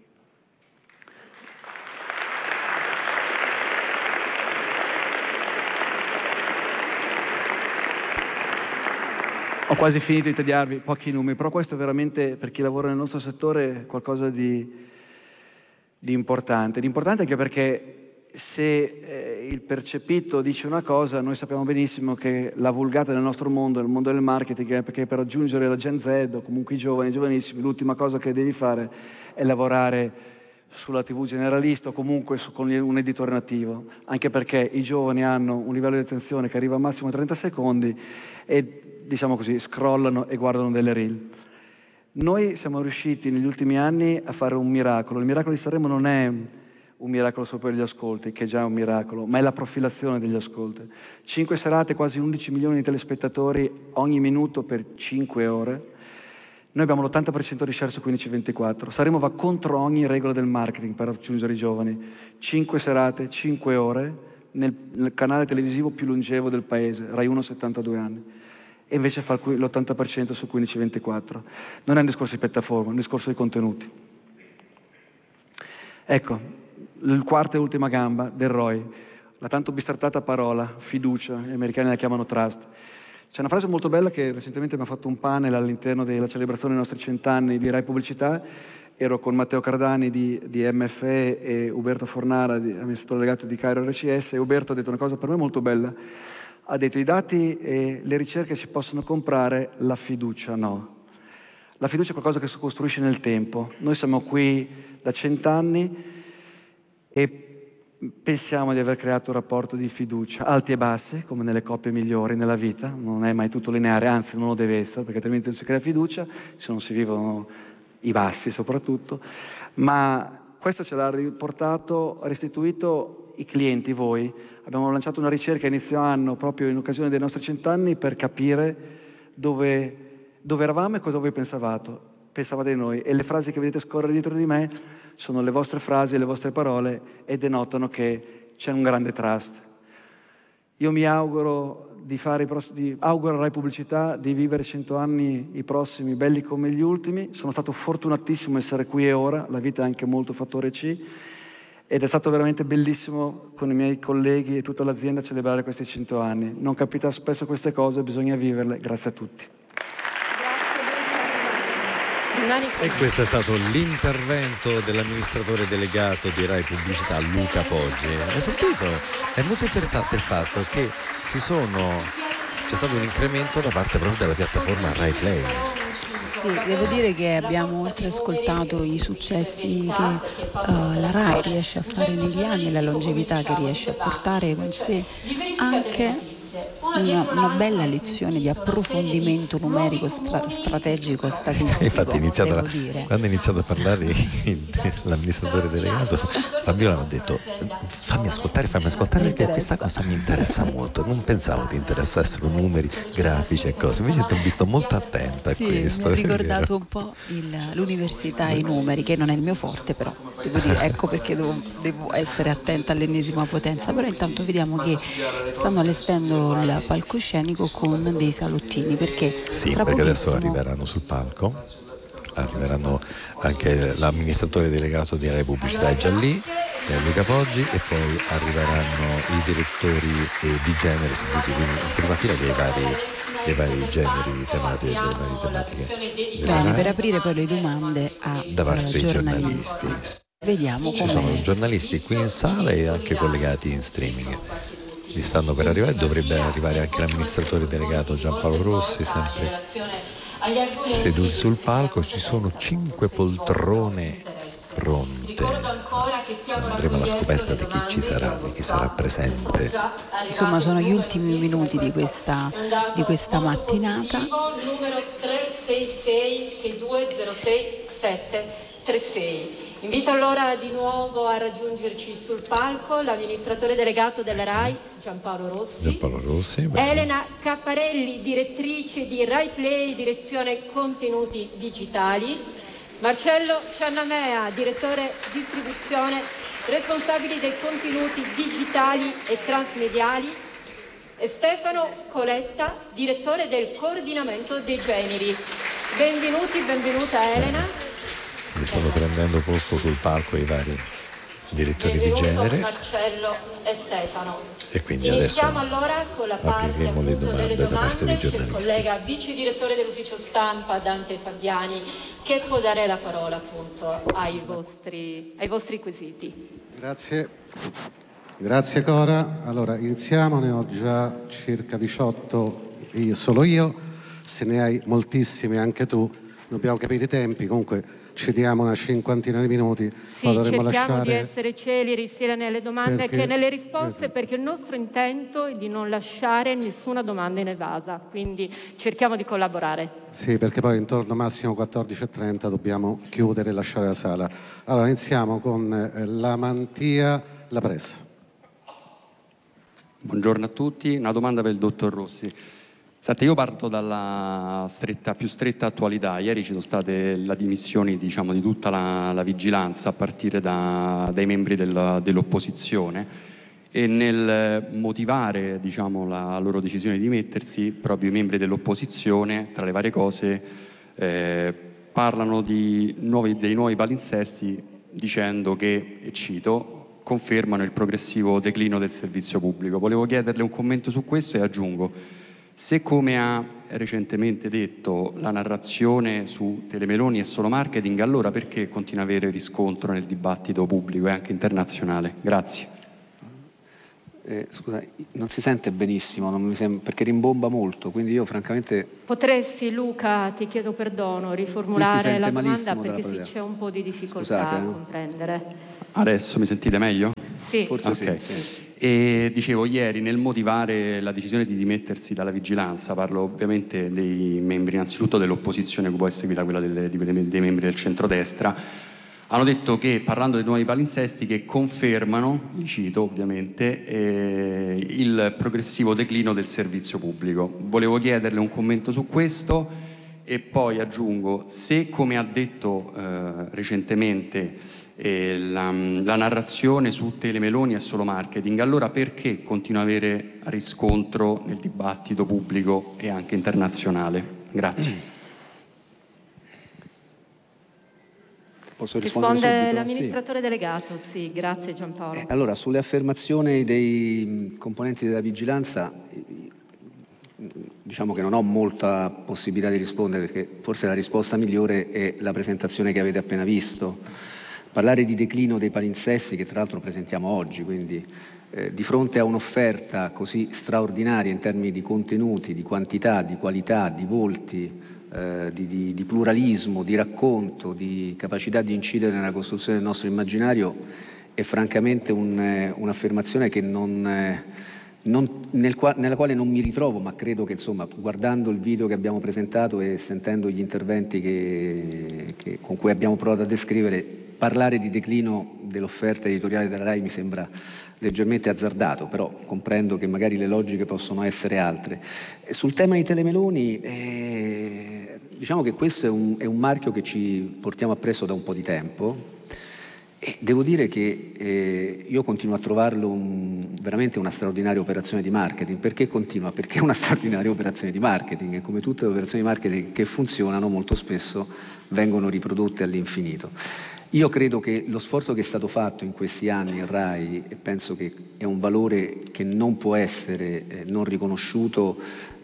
[SPEAKER 4] Ho quasi finito di tediarvi pochi numeri, però questo è veramente, per chi lavora nel nostro settore, qualcosa di, di importante. Di importante anche perché se eh, il percepito dice una cosa, noi sappiamo benissimo che la vulgata nel nostro mondo, nel mondo del marketing, è perché per raggiungere la Gen Z o comunque i giovani, i giovanissimi, l'ultima cosa che devi fare è lavorare sulla tivù generalista o comunque su, con un editore nativo, anche perché i giovani hanno un livello di attenzione che arriva al massimo a trenta secondi e, diciamo così, scrollano e guardano delle reel. Noi siamo riusciti negli ultimi anni a fare un miracolo. Il miracolo di Sanremo non è un miracolo solo per gli ascolti, che è già un miracolo, ma è la profilazione degli ascolti. Cinque serate, quasi undici milioni di telespettatori ogni minuto per cinque ore. Noi abbiamo l'ottanta per cento di share su quindici ventiquattro. Sanremo va contro ogni regola del marketing per raggiungere i giovani. Cinque serate, cinque ore, nel, nel canale televisivo più longevo del paese, Rai uno, settantadue anni. E invece fa l'ottanta per cento su quindici ventiquattro. Non è un discorso di piattaforma, è un discorso di contenuti. Ecco, il quarto e ultima gamba del R O I, la tanto bistrattata parola, fiducia, gli americani la chiamano trust. C'è una frase molto bella che recentemente abbiamo fatto un panel all'interno della celebrazione dei nostri cent'anni di Rai Pubblicità. Ero con Matteo Cardani di, di M F E e Uberto Fornara, di, amministratore delegato di Cairo R C S, e Uberto ha detto una cosa per me molto bella. Ha detto: i dati e le ricerche ci possono comprare, la fiducia no. La fiducia è qualcosa che si costruisce nel tempo. Noi siamo qui da cent'anni e pensiamo di aver creato un rapporto di fiducia, alti e bassi, come nelle coppie migliori nella vita. Non è mai tutto lineare, anzi non lo deve essere, perché altrimenti non si crea fiducia, se non si vivono i bassi soprattutto. Ma questo ce l'ha riportato, ha restituito i clienti, voi. Abbiamo lanciato una ricerca a inizio anno, proprio in occasione dei nostri cent'anni, per capire dove, dove eravamo e cosa voi pensavate, pensavate di noi. E le frasi che vedete scorrere dietro di me sono le vostre frasi, le vostre parole, e denotano che c'è un grande trust. Io mi auguro di fare i prossimi, auguro a Rai Pubblicità di vivere cento anni i prossimi belli come gli ultimi. Sono stato fortunatissimo essere qui e ora, la vita è anche molto fattore C, ed è stato veramente bellissimo con i miei colleghi e tutta l'azienda celebrare questi cento anni. Non capita spesso queste cose, bisogna viverle. Grazie a tutti.
[SPEAKER 2] E questo è stato l'intervento dell'amministratore delegato di Rai Pubblicità, Luca Poggi. Hai sentito? È molto interessante il fatto che ci sono, c'è stato un incremento da parte proprio della piattaforma Rai Play.
[SPEAKER 3] Sì, devo dire che abbiamo oltre ascoltato i successi che uh, la Rai riesce a fare negli anni, la longevità che riesce a portare con sé, anche Una, una bella lezione di approfondimento numerico, stra- strategico, statistico.
[SPEAKER 2] Infatti è iniziato
[SPEAKER 3] devo
[SPEAKER 2] la,
[SPEAKER 3] dire.
[SPEAKER 2] quando è iniziato a parlare l'amministratore delegato, Fabiola mi ha detto: fammi ascoltare, fammi ascoltare perché questa cosa mi interessa molto. Non pensavo ti interessassero numeri, grafici e cose, invece ti ho visto molto attenta a
[SPEAKER 3] sì,
[SPEAKER 2] questo.
[SPEAKER 3] Mi ha ricordato un po' il, l'università e i numeri, che non è il mio forte, però devo dire, ecco perché devo, devo essere attenta all'ennesima potenza. Però intanto vediamo che stanno allestendo il palcoscenico con dei salottini, perché
[SPEAKER 2] sì,
[SPEAKER 3] tra
[SPEAKER 2] perché
[SPEAKER 3] pochissimo...
[SPEAKER 2] adesso arriveranno sul palco, arriveranno anche l'amministratore delegato di Rai Pubblicità è già lì, Luca Poggi, e poi arriveranno i direttori di genere seduti in prima fila dei vari, dei vari generi tematiche, delle varie tematiche.
[SPEAKER 3] Bene, per aprire poi le domande a
[SPEAKER 2] da parte dei
[SPEAKER 3] giornalisti.
[SPEAKER 2] giornalisti.
[SPEAKER 3] Vediamo
[SPEAKER 2] Ci
[SPEAKER 3] com'è.
[SPEAKER 2] sono giornalisti qui in sala e anche collegati in streaming. Li stanno per arrivare, dovrebbe arrivare anche l'amministratore delegato Giampaolo Rossi, sempre seduti sul palco. Ci sono cinque poltrone pronte. Andremo alla scoperta di chi ci sarà, di chi sarà presente.
[SPEAKER 3] Insomma, sono gli ultimi minuti di questa, di questa mattinata.
[SPEAKER 6] Numero tre sei sei sei due zero sei sette tre sei. Invito allora di nuovo a raggiungerci sul palco l'amministratore delegato della Rai, Giampaolo Rossi,
[SPEAKER 2] Giampaolo Rossi bene.
[SPEAKER 6] Elena Capparelli, direttrice di Rai Play, direzione contenuti digitali, Marcello Ciannamea, direttore distribuzione, responsabili dei contenuti digitali e transmediali, e Stefano Coletta, direttore del coordinamento dei generi. Benvenuti, benvenuta Elena.
[SPEAKER 2] Mi stanno prendendo posto sul palco i vari direttori di genere.
[SPEAKER 6] Marcello e Stefano.
[SPEAKER 2] E quindi
[SPEAKER 6] iniziamo
[SPEAKER 2] adesso
[SPEAKER 6] allora con la parte
[SPEAKER 2] apriremo le domande,
[SPEAKER 6] delle
[SPEAKER 2] da parte dei
[SPEAKER 6] domande. C'è il
[SPEAKER 2] giornalisti.
[SPEAKER 6] collega vice direttore dell'ufficio stampa Dante Fabiani che può dare la parola appunto ai vostri, ai vostri quesiti.
[SPEAKER 7] Grazie. Grazie Cora. Allora iniziamo, ne ho già circa diciotto io, solo io, se ne hai moltissimi anche tu, dobbiamo capire i tempi, comunque ci diamo una cinquantina di minuti.
[SPEAKER 6] Sì,
[SPEAKER 7] poi dovremmo
[SPEAKER 6] cerchiamo
[SPEAKER 7] lasciare...
[SPEAKER 6] di essere celeri sia nelle domande
[SPEAKER 7] perché...
[SPEAKER 6] che nelle risposte,
[SPEAKER 7] esatto.
[SPEAKER 6] Perché il nostro intento è di non lasciare nessuna domanda in evasa, quindi cerchiamo di collaborare.
[SPEAKER 7] Sì, perché poi intorno massimo quattordici e trenta dobbiamo chiudere e lasciare la sala. Allora iniziamo con eh, la mantia, la pressa.
[SPEAKER 8] Buongiorno a tutti, una domanda per il dottor Rossi. Senti, io parto dalla stretta, più stretta attualità. Ieri ci sono state le dimissioni, diciamo, di tutta la, la vigilanza a partire da, dai membri del, dell'opposizione, e nel motivare, diciamo, la loro decisione di dimettersi, proprio i membri dell'opposizione, tra le varie cose, eh, parlano di nuovi, dei nuovi palinsesti, dicendo che, e cito, confermano il progressivo declino del servizio pubblico. Volevo chiederle un commento su questo e aggiungo: Se, come ha recentemente detto, la narrazione su Telemeloni è solo marketing, allora perché continua a avere riscontro nel dibattito pubblico e anche internazionale? Grazie.
[SPEAKER 1] Eh, scusa, non si sente benissimo, non mi sembra, perché rimbomba molto, quindi io francamente...
[SPEAKER 6] Potresti, Luca, ti chiedo perdono, riformulare la domanda perché sì, c'è un po' di difficoltà Scusate, a no? comprendere.
[SPEAKER 8] Adesso mi sentite meglio?
[SPEAKER 6] Sì.
[SPEAKER 1] Forse
[SPEAKER 8] okay.
[SPEAKER 1] sì, sì.
[SPEAKER 8] E dicevo, ieri nel motivare la decisione di dimettersi dalla vigilanza, parlo ovviamente dei membri innanzitutto dell'opposizione, che poi è seguita quella delle, dei membri del centrodestra, hanno detto che, parlando dei nuovi palinsesti, che confermano, li cito ovviamente, eh, il progressivo declino del servizio pubblico. Volevo chiederle un commento su questo e poi aggiungo, se, come ha detto eh, recentemente, E la, la narrazione su Telemeloni è solo marketing, allora perché continua a avere riscontro nel dibattito pubblico e anche internazionale? Grazie.
[SPEAKER 1] Posso rispondere
[SPEAKER 6] Risponde
[SPEAKER 1] subito?
[SPEAKER 6] l'amministratore
[SPEAKER 1] sì.
[SPEAKER 6] delegato, sì, grazie Giampaolo.
[SPEAKER 1] Eh, allora, sulle affermazioni dei componenti della vigilanza, diciamo che non ho molta possibilità di rispondere, perché forse la risposta migliore è la presentazione che avete appena visto. Parlare di declino dei palinsesti, che tra l'altro presentiamo oggi, quindi eh, di fronte a un'offerta così straordinaria in termini di contenuti, di quantità, di qualità, di volti, eh, di, di, di pluralismo, di racconto, di capacità di incidere nella costruzione del nostro immaginario, è francamente un, eh, un'affermazione che non... Eh, Non, nel qua, nella quale non mi ritrovo, ma credo che, insomma, guardando il video che abbiamo presentato e sentendo gli interventi che, che, con cui abbiamo provato a descrivere, parlare di declino dell'offerta editoriale della RAI mi sembra leggermente azzardato, però comprendo che magari le logiche possono essere altre. E sul tema di Telemeloni, eh, diciamo che questo è un, è un marchio che ci portiamo appresso da un po' di tempo. E devo dire che eh, io continuo a trovarlo un, veramente una straordinaria operazione di marketing. Perché continua? Perché è una straordinaria operazione di marketing e come tutte le operazioni di marketing che funzionano molto spesso vengono riprodotte all'infinito. Io credo che lo sforzo che è stato fatto in questi anni in RAI, e penso che è un valore che non può essere eh, non riconosciuto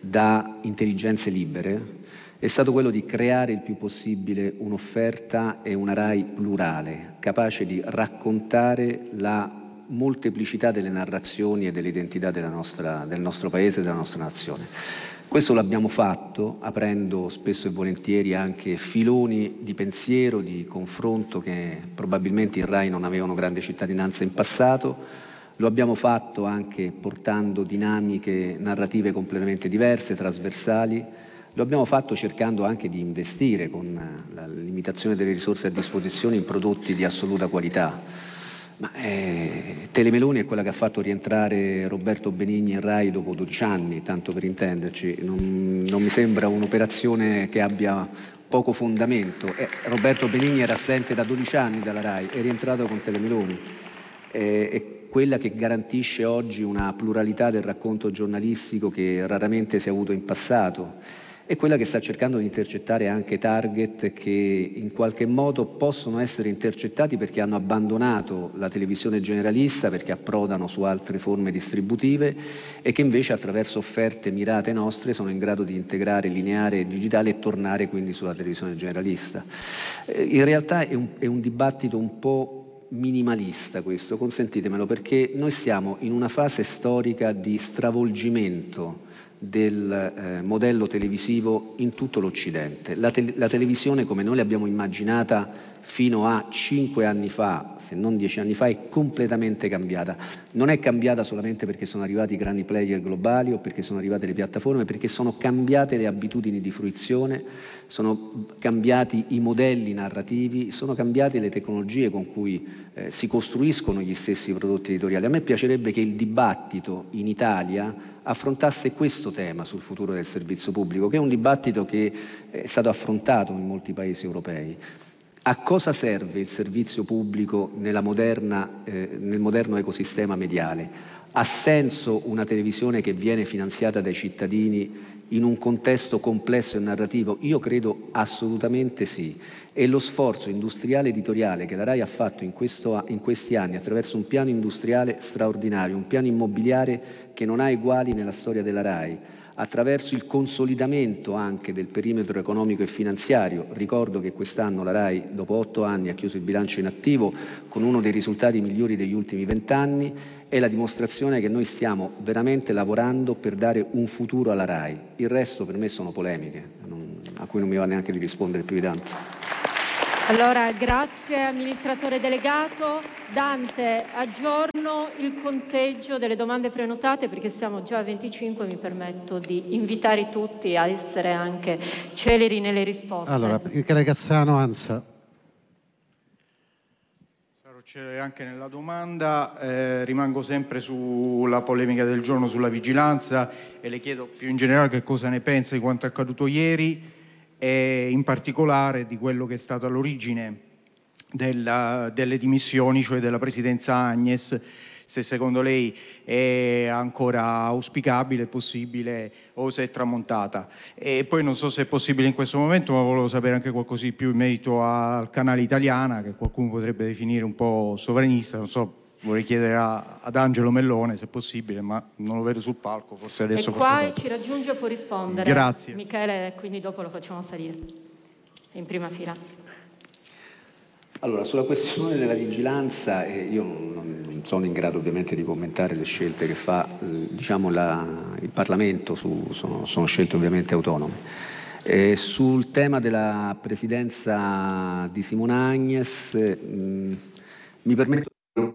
[SPEAKER 1] da intelligenze libere, è stato quello di creare il più possibile un'offerta e una RAI plurale, capace di raccontare la molteplicità delle narrazioni e delle identità della nostra, del nostro paese e della nostra nazione. Questo l'abbiamo fatto aprendo spesso e volentieri anche filoni di pensiero, di confronto che probabilmente in RAI non avevano grande cittadinanza in passato. Lo abbiamo fatto anche portando dinamiche narrative completamente diverse, trasversali. Lo abbiamo fatto cercando anche di investire con la limitazione delle risorse a disposizione in prodotti di assoluta qualità. Ma, eh, Telemeloni è quella che ha fatto rientrare Roberto Benigni in RAI dopo dodici anni, tanto per intenderci. Non, non mi sembra un'operazione che abbia poco fondamento. Eh, Roberto Benigni era assente da dodici anni dalla RAI, è rientrato con Telemeloni. Eh, è quella che garantisce oggi una pluralità del racconto giornalistico che raramente si è avuto in passato. È quella che sta cercando di intercettare anche target che in qualche modo possono essere intercettati perché hanno abbandonato la televisione generalista, perché approdano su altre forme distributive e che invece attraverso offerte mirate nostre sono in grado di integrare lineare e digitale e tornare quindi sulla televisione generalista. Eh, in realtà è un, è un dibattito un po' minimalista questo, consentitemelo, perché noi siamo in una fase storica di stravolgimento del eh, modello televisivo in tutto l'Occidente. La, te- la televisione, come noi l'abbiamo immaginata fino a cinque anni fa, se non dieci anni fa, è completamente cambiata. Non è cambiata solamente perché sono arrivati i grandi player globali o perché sono arrivate le piattaforme, perché sono cambiate le abitudini di fruizione, sono cambiati i modelli narrativi, sono cambiate le tecnologie con cui eh, si costruiscono gli stessi prodotti editoriali. A me piacerebbe che il dibattito in Italia affrontasse questo tema sul futuro del servizio pubblico, che è un dibattito che è stato affrontato in molti paesi europei. A cosa serve il servizio pubblico nella moderna, eh, nel moderno ecosistema mediale? Ha senso una televisione che viene finanziata dai cittadini in un contesto complesso e narrativo? Io credo assolutamente sì. E lo sforzo industriale editoriale che la RAI ha fatto in, questo, in questi anni attraverso un piano industriale straordinario, un piano immobiliare che non ha eguali nella storia della RAI, attraverso il consolidamento anche del perimetro economico e finanziario. Ricordo che quest'anno la RAI, dopo otto anni, ha chiuso il bilancio in attivo con uno dei risultati migliori degli ultimi vent'anni. È la dimostrazione che noi stiamo veramente lavorando per dare un futuro alla RAI. Il resto per me sono polemiche, non, a cui non mi va neanche di rispondere più di tanto.
[SPEAKER 6] Allora, grazie amministratore delegato. Dante, aggiorno il conteggio delle domande prenotate perché siamo già a venticinque, mi permetto di invitare tutti a essere anche celeri nelle risposte.
[SPEAKER 7] Allora, Michele Cassano, ANSA.
[SPEAKER 9] Sarò celere anche nella domanda, eh, rimango sempre sulla polemica del giorno sulla vigilanza e le chiedo più in generale che cosa ne pensa di quanto è accaduto ieri e in particolare di quello che è stato all'origine della, delle dimissioni, cioè della presidenza Agnes, se secondo lei è ancora auspicabile, possibile o se è tramontata. E poi non so se è possibile in questo momento, ma volevo sapere anche qualcosa di più in merito al canale Italiana, che qualcuno potrebbe definire un po' sovranista, non so. Vorrei chiedere a, ad Angelo Mellone se è possibile, ma non lo vedo sul palco, forse adesso...
[SPEAKER 6] È qua
[SPEAKER 9] forse
[SPEAKER 6] e ci raggiunge e può rispondere.
[SPEAKER 9] Grazie.
[SPEAKER 6] Michele, quindi dopo lo facciamo salire in prima fila.
[SPEAKER 1] Allora, sulla questione della vigilanza, eh, io non, non sono in grado ovviamente di commentare le scelte che fa eh, diciamo la, il Parlamento, su, sono, sono scelte ovviamente autonome. Eh, sul tema della presidenza di Simona Agnes, eh, mh, mi permetto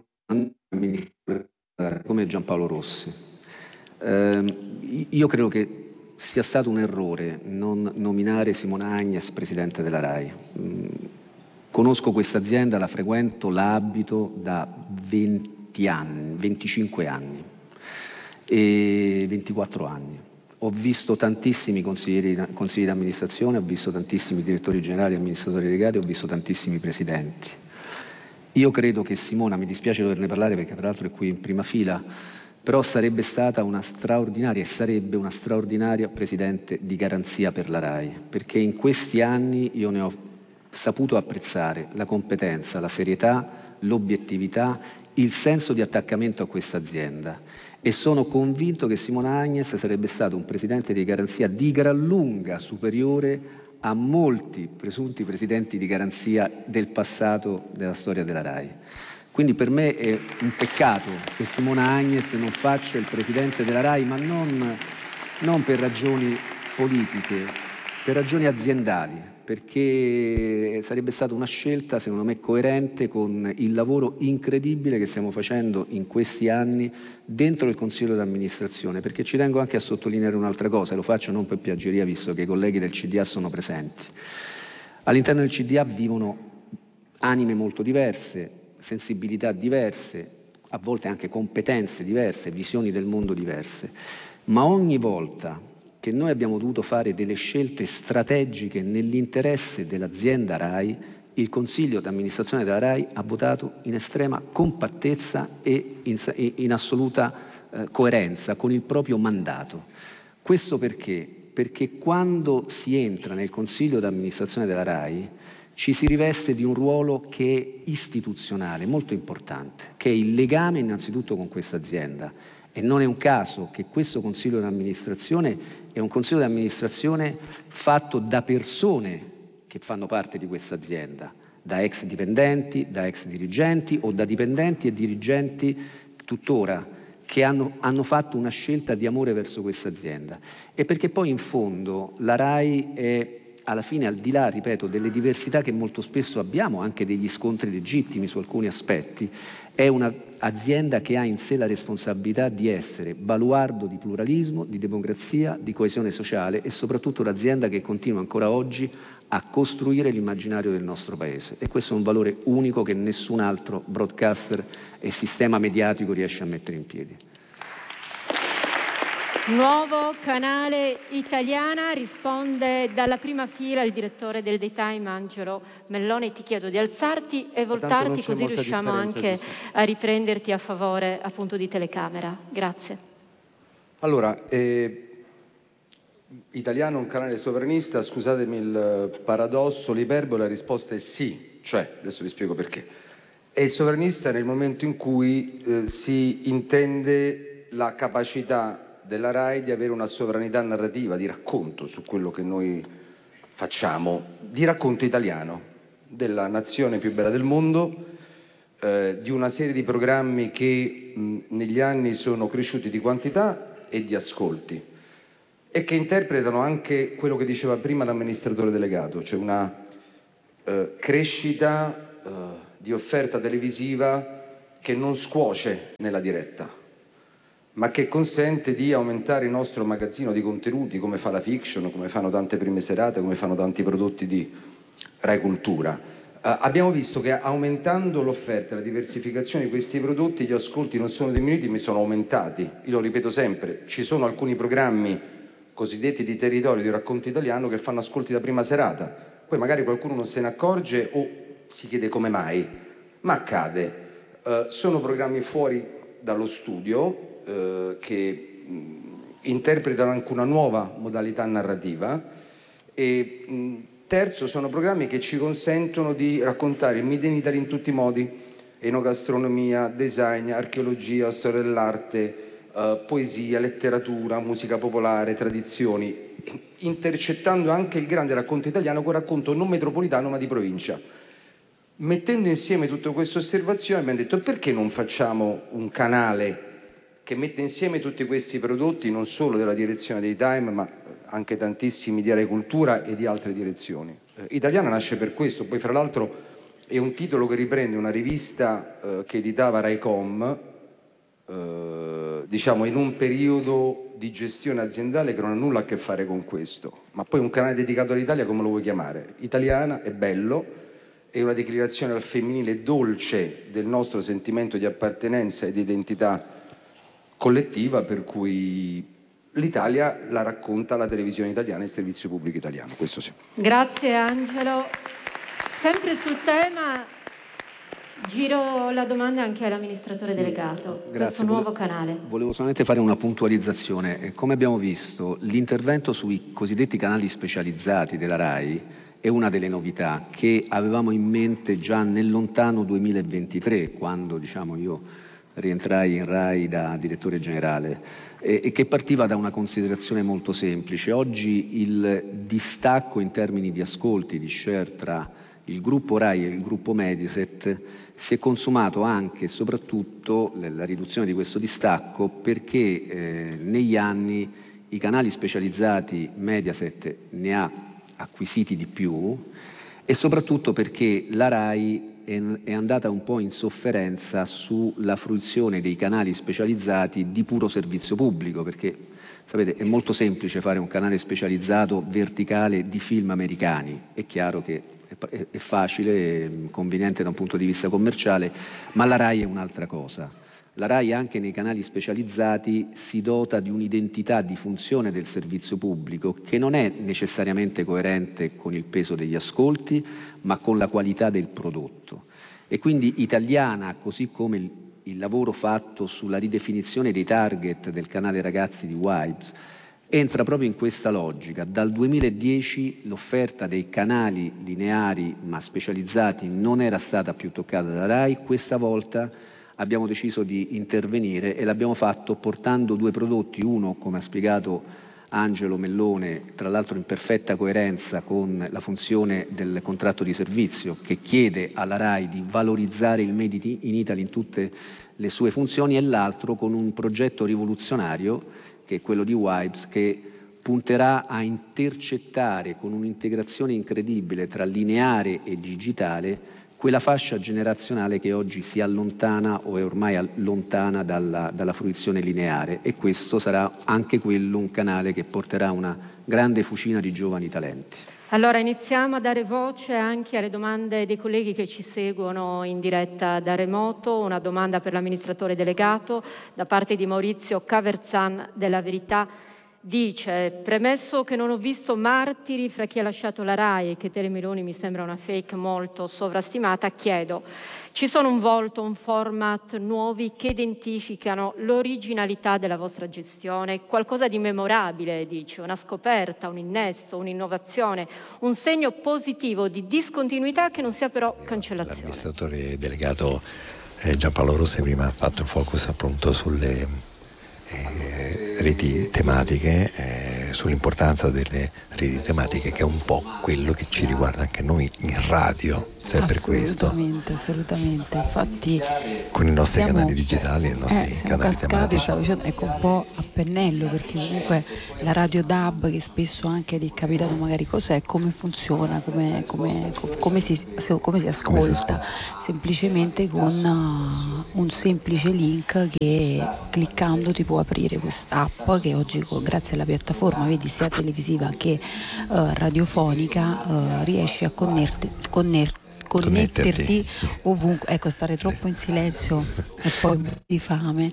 [SPEAKER 1] come Giampaolo Rossi. Eh, io credo che sia stato un errore non nominare Simona Agnes presidente della RAI. Mm, conosco questa azienda, la frequento, la abito da venti anni, venticinque anni e ventiquattro anni. Ho visto tantissimi consiglieri, consigli di amministrazione, ho visto tantissimi direttori generali, amministratori delegati, ho visto tantissimi presidenti. Io credo che Simona, mi dispiace doverne parlare perché tra l'altro è qui in prima fila, però sarebbe stata una straordinaria e sarebbe una straordinaria presidente di garanzia per la RAI, perché in questi anni io ne ho saputo apprezzare la competenza, la serietà, l'obiettività, il senso di attaccamento a questa azienda e sono convinto che Simona Agnes sarebbe stato un presidente di garanzia di gran lunga superiore a molti presunti presidenti di garanzia del passato della storia della RAI. Quindi per me è un peccato che Simona Agnes non faccia il presidente della RAI, ma non, non per ragioni politiche, per ragioni aziendali, perché sarebbe stata una scelta, secondo me, coerente con il lavoro incredibile che stiamo facendo in questi anni dentro il Consiglio d'amministrazione, perché ci tengo anche a sottolineare un'altra cosa, e lo faccio non per piaggeria, visto che i colleghi del C D A sono presenti. All'interno del C D A vivono anime molto diverse, sensibilità diverse, a volte anche competenze diverse, visioni del mondo diverse, ma ogni volta che noi abbiamo dovuto fare delle scelte strategiche nell'interesse dell'azienda RAI, il Consiglio d'amministrazione della RAI ha votato in estrema compattezza e in, in assoluta eh, coerenza con il proprio mandato. Questo perché? Perché quando si entra nel Consiglio d'amministrazione della RAI ci si riveste di un ruolo che è istituzionale, molto importante, che è il legame innanzitutto con questa azienda. E non è un caso che questo Consiglio d'amministrazione è un Consiglio d'amministrazione fatto da persone che fanno parte di questa azienda, da ex dipendenti, da ex dirigenti o da dipendenti e dirigenti tuttora, che hanno, hanno fatto una scelta di amore verso questa azienda. E perché poi in fondo la RAI è, alla fine, al di là, ripeto, delle diversità che molto spesso abbiamo, anche degli scontri legittimi su alcuni aspetti, è un'azienda che ha in sé la responsabilità di essere baluardo di pluralismo, di democrazia, di coesione sociale e soprattutto un'azienda che continua ancora oggi a costruire l'immaginario del nostro Paese. E questo è un valore unico che nessun altro broadcaster e sistema mediatico riesce a mettere in piedi.
[SPEAKER 6] Nuovo canale Italiana, risponde dalla prima fila il direttore del Daytime Angelo Mellone. Ti chiedo di alzarti e voltarti così riusciamo anche a riprenderti a favore appunto di telecamera. Grazie.
[SPEAKER 10] Allora, eh, Italiano è un canale sovranista, scusatemi il paradosso, l'iperbole, la risposta è sì, cioè, adesso vi spiego perché. È sovranista nel momento in cui eh, si intende la capacità della RAI di avere una sovranità narrativa, di racconto su quello che noi facciamo, di racconto italiano, della nazione più bella del mondo, eh, di una serie di programmi che mh, negli anni sono cresciuti di quantità e di ascolti e che interpretano anche quello che diceva prima l'amministratore delegato, cioè una eh, crescita eh, di offerta televisiva che non scuoce nella diretta, ma che consente di aumentare il nostro magazzino di contenuti, come fa la fiction, come fanno tante prime serate, come fanno tanti prodotti di Rai Cultura. Uh, abbiamo visto che aumentando l'offerta e la diversificazione di questi prodotti, gli ascolti non sono diminuiti, ma sono aumentati. Io lo ripeto sempre, ci sono alcuni programmi cosiddetti di territorio, di racconto italiano, che fanno ascolti da prima serata. Poi magari qualcuno non se ne accorge o si chiede come mai, ma accade. Uh, sono programmi fuori dallo studio uh, che mh, interpretano anche una nuova modalità narrativa e mh, terzo, sono programmi che ci consentono di raccontare il Made in Italy in tutti i modi: enogastronomia, design, archeologia, storia dell'arte, uh, poesia, letteratura, musica popolare, tradizioni, intercettando anche il grande racconto italiano con racconto non metropolitano ma di provincia. Mettendo insieme tutte queste osservazioni abbiamo detto: perché non facciamo un canale che mette insieme tutti questi prodotti, non solo della direzione dei Time ma anche tantissimi di Rai Cultura e di altre direzioni. Eh, Italiana nasce per questo, poi fra l'altro è un titolo che riprende una rivista eh, che editava Raicom, eh, diciamo in un periodo di gestione aziendale che non ha nulla a che fare con questo, ma poi un canale dedicato all'Italia, come lo vuoi chiamare? Italiana, è bello, è una declinazione al femminile dolce del nostro sentimento di appartenenza e di identità collettiva, per cui l'Italia la racconta la televisione italiana e il servizio pubblico italiano, questo sì.
[SPEAKER 6] Grazie Angelo. Sempre sul tema, giro la domanda anche all'amministratore sì, delegato. Grazie. Questo nuovo
[SPEAKER 1] Vole-
[SPEAKER 6] canale.
[SPEAKER 1] Volevo solamente fare una puntualizzazione. Come abbiamo visto, l'intervento sui cosiddetti canali specializzati della RAI è una delle novità che avevamo in mente già nel lontano duemilaventitré, quando diciamo io rientrai in RAI da direttore generale, e, e che partiva da una considerazione molto semplice. Oggi il distacco in termini di ascolti, di share tra il gruppo RAI e il gruppo Mediaset si è consumato anche e soprattutto la riduzione di questo distacco perché eh, negli anni i canali specializzati Mediaset ne ha acquisiti di più e soprattutto perché la RAI è andata un po' in sofferenza sulla fruizione dei canali specializzati di puro servizio pubblico, perché sapete è molto semplice fare un canale specializzato verticale di film americani, è chiaro che è, è facile, è conveniente da un punto di vista commerciale, ma la RAI è un'altra cosa. La RAI anche nei canali specializzati si dota di un'identità di funzione del servizio pubblico che non è necessariamente coerente con il peso degli ascolti, ma con la qualità del prodotto. E quindi Italiana, così come il, il lavoro fatto sulla ridefinizione dei target del canale Ragazzi di Wipes, entra proprio in questa logica. Dal duemiladieci l'offerta dei canali lineari ma specializzati non era stata più toccata dalla RAI, questa volta abbiamo deciso di intervenire e l'abbiamo fatto portando due prodotti, uno come ha spiegato Angelo Mellone, tra l'altro in perfetta coerenza con la funzione del contratto di servizio che chiede alla RAI di valorizzare il Made in Italy in tutte le sue funzioni, e l'altro con un progetto rivoluzionario che è quello di Wipes, che punterà a intercettare con un'integrazione incredibile tra lineare e digitale quella fascia generazionale che oggi si allontana o è ormai lontana dalla, dalla fruizione lineare, e questo sarà anche quello un canale che porterà una grande fucina di giovani talenti.
[SPEAKER 6] Allora iniziamo a dare voce anche alle domande dei colleghi che ci seguono in diretta da remoto. Una domanda per l'amministratore delegato da parte di Maurizio Caverzan della Verità. Dice: premesso che non ho visto martiri fra chi ha lasciato la RAI e che Tele Meloni mi sembra una fake molto sovrastimata, chiedo: ci sono un volto, un format nuovi che identificano l'originalità della vostra gestione? Qualcosa di memorabile, dice, una scoperta, un innesto, un'innovazione, un segno positivo di discontinuità che non sia però cancellazione.
[SPEAKER 2] L'amministratore delegato eh, Giampaolo Rossi prima ha fatto il focus appunto sulle... Eh, reti tematiche, eh, sull'importanza delle reti tematiche, che è un po' quello che ci riguarda anche noi in radio, se è per questo.
[SPEAKER 3] Assolutamente, assolutamente. Infatti
[SPEAKER 2] con i nostri
[SPEAKER 3] siamo,
[SPEAKER 2] canali digitali e i nostri
[SPEAKER 3] eh, siamo
[SPEAKER 2] canali
[SPEAKER 3] cascati,
[SPEAKER 2] tematici.
[SPEAKER 3] stavo dicendo, ecco, un po' a pennello, perché comunque la radio D A B, che spesso anche ti è capitato magari cos'è, come funziona, come, come, come, si, come si ascolta, semplicemente con uh, un semplice link che cliccando ti può aprire quest'app che oggi, grazie alla piattaforma, vedi, sia televisiva che uh, radiofonica, uh, riesci a connerti, connerti connetterti ovunque, ecco, stare troppo in silenzio e poi di fame,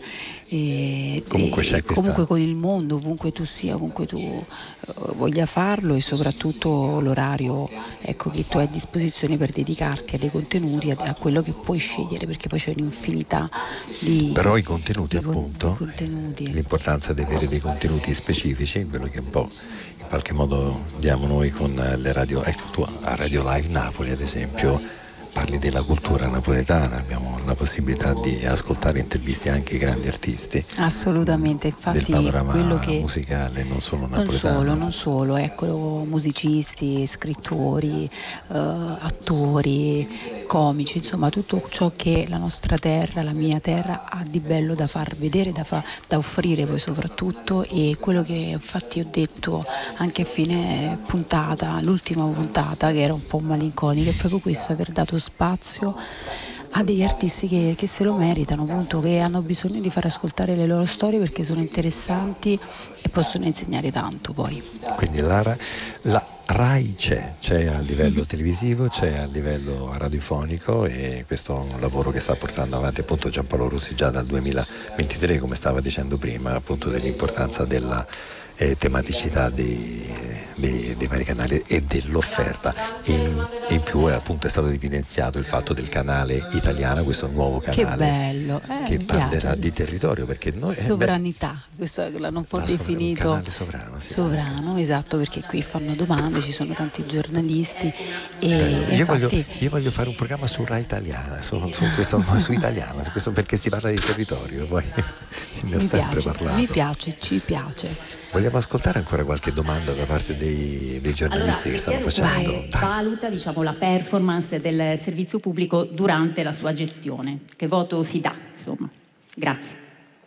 [SPEAKER 3] e,
[SPEAKER 2] comunque,
[SPEAKER 3] e
[SPEAKER 2] c'è questa...
[SPEAKER 3] comunque con il mondo, ovunque tu sia, ovunque tu uh, voglia farlo, e soprattutto l'orario, ecco, che tu hai a disposizione per dedicarti a dei contenuti, a, a quello che puoi scegliere, perché poi c'è un'infinità di
[SPEAKER 2] però i contenuti,
[SPEAKER 3] di,
[SPEAKER 2] appunto,
[SPEAKER 3] di contenuti.
[SPEAKER 2] L'importanza di avere dei contenuti specifici, quello che un po' in qualche modo diamo noi con le radio. Ecco, tu a Radio Live Napoli ad esempio parli della cultura napoletana, abbiamo la possibilità di ascoltare interviste anche ai grandi artisti.
[SPEAKER 3] Assolutamente, infatti
[SPEAKER 2] del panorama
[SPEAKER 3] quello che
[SPEAKER 2] musicale, non solo napoletano.
[SPEAKER 3] Non solo, non solo, ecco, musicisti, scrittori, eh, attori, comici, insomma tutto ciò che la nostra terra, la mia terra, ha di bello da far vedere, da, fa, da offrire poi soprattutto. E quello che infatti ho detto anche a fine puntata, l'ultima puntata, che era un po' malinconica, è proprio questo, aver dato spazio a degli artisti che, che se lo meritano, appunto, che hanno bisogno di far ascoltare le loro storie perché sono interessanti e possono insegnare tanto poi.
[SPEAKER 2] Quindi la, la RAI c'è, c'è a livello televisivo, c'è a livello radiofonico, e questo è un lavoro che sta portando avanti appunto Giampaolo Rossi già dal duemilaventitré, come stava dicendo prima, appunto dell'importanza della eh, tematicità dei, dei, dei vari canali e dell'offerta, e in, e in più è, appunto, è stato evidenziato il fatto del canale italiano, questo nuovo canale
[SPEAKER 3] che bello, eh,
[SPEAKER 2] che
[SPEAKER 3] mi
[SPEAKER 2] parlerà
[SPEAKER 3] piace.
[SPEAKER 2] di territorio, perché noi
[SPEAKER 3] sovranità, eh, questo l'hanno un po' definito
[SPEAKER 2] un canale sovrano, sì.
[SPEAKER 3] sovrano, esatto, perché qui fanno domande, ci sono tanti giornalisti e
[SPEAKER 2] Eh, io,
[SPEAKER 3] infatti
[SPEAKER 2] voglio, io voglio fare un programma su Rai Italiana, su, su questo, su italiano, su questo, perché si parla di territorio, poi ne ho
[SPEAKER 3] mi
[SPEAKER 2] sempre
[SPEAKER 3] piace,
[SPEAKER 2] parlato.
[SPEAKER 3] mi piace, ci piace.
[SPEAKER 2] Vogliamo ascoltare ancora qualche domanda da parte dei, dei giornalisti
[SPEAKER 11] allora,
[SPEAKER 2] che stanno facendo?
[SPEAKER 11] Vai, valuta, diciamo, la performance del servizio pubblico durante la sua gestione. Che voto si dà, insomma? Grazie.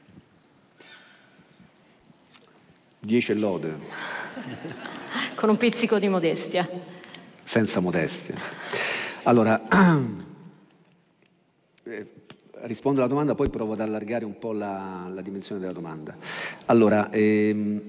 [SPEAKER 1] dieci lode.
[SPEAKER 6] Con un pizzico di modestia.
[SPEAKER 1] Senza modestia. Allora, eh, rispondo alla domanda, poi provo ad allargare un po' la, la dimensione della domanda. Allora, ehm,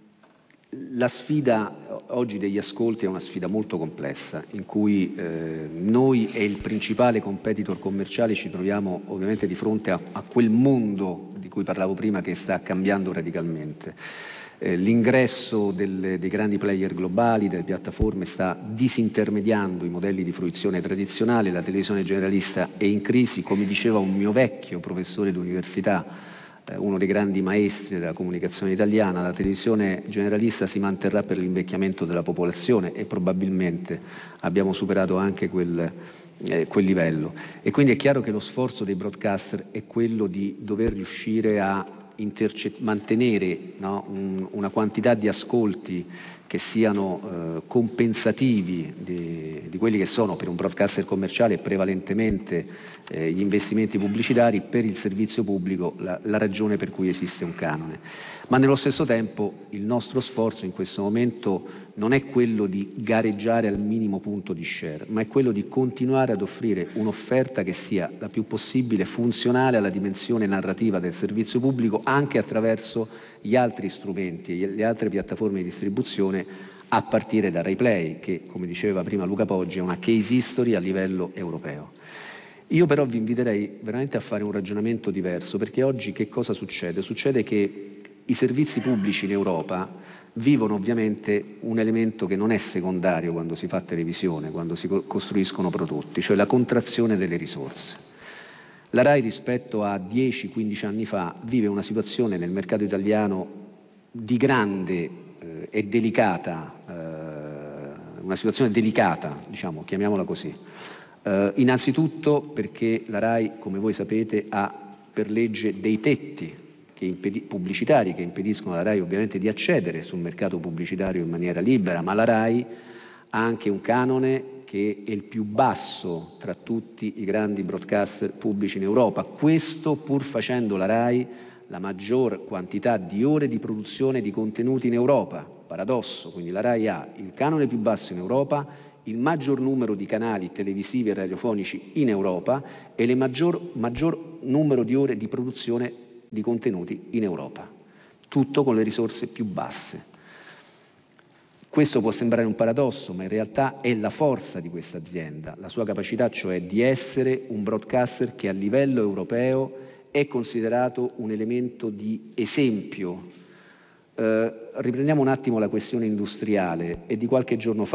[SPEAKER 1] la sfida oggi degli ascolti è una sfida molto complessa, in cui eh, noi e il principale competitor commerciale ci troviamo ovviamente di fronte a, a quel mondo di cui parlavo prima, che sta cambiando radicalmente. Eh, l'ingresso del, dei grandi player globali, delle piattaforme, sta disintermediando i modelli di fruizione tradizionali. La televisione generalista è in crisi, come diceva un mio vecchio professore di università, uno dei grandi maestri della comunicazione italiana: la televisione generalista si manterrà per l'invecchiamento della popolazione, e probabilmente abbiamo superato anche quel, eh, quel livello. E quindi è chiaro che lo sforzo dei broadcaster è quello di dover riuscire a interce- mantenere, no, un, una quantità di ascolti che siano eh, compensativi di, di quelli che sono per un broadcaster commerciale prevalentemente eh, gli investimenti pubblicitari, per il servizio pubblico la, la ragione per cui esiste un canone. Ma nello stesso tempo il nostro sforzo in questo momento non è quello di gareggiare al minimo punto di share, ma è quello di continuare ad offrire un'offerta che sia la più possibile funzionale alla dimensione narrativa del servizio pubblico, anche attraverso gli altri strumenti e le altre piattaforme di distribuzione, a partire da RaiPlay, che, come diceva prima Luca Poggi, è una case history a livello europeo. Io però vi inviterei veramente a fare un ragionamento diverso, perché oggi che cosa succede? Succede che i servizi pubblici in Europa vivono ovviamente un elemento che non è secondario quando si fa televisione, quando si costruiscono prodotti, cioè la contrazione delle risorse. La RAI rispetto a dieci quindici anni fa vive una situazione nel mercato italiano di grande eh, e delicata, eh, una situazione delicata, diciamo, chiamiamola così. Eh, innanzitutto perché la RAI, come voi sapete, ha per legge dei tetti che impedi- pubblicitari che impediscono alla RAI ovviamente di accedere sul mercato pubblicitario in maniera libera, ma la RAI ha anche un canone che è il più basso tra tutti i grandi broadcaster pubblici in Europa. Questo pur facendo la RAI la maggior quantità di ore di produzione di contenuti in Europa. Paradosso, quindi la RAI ha il canone più basso in Europa, il maggior numero di canali televisivi e radiofonici in Europa e il maggior, maggior numero di ore di produzione di contenuti in Europa. Tutto con le risorse più basse. Questo può sembrare un paradosso, ma in realtà è la forza di questa azienda, la sua capacità cioè di essere un broadcaster che a livello europeo è considerato un elemento di esempio. Eh, riprendiamo un attimo la questione industriale. È di qualche giorno fa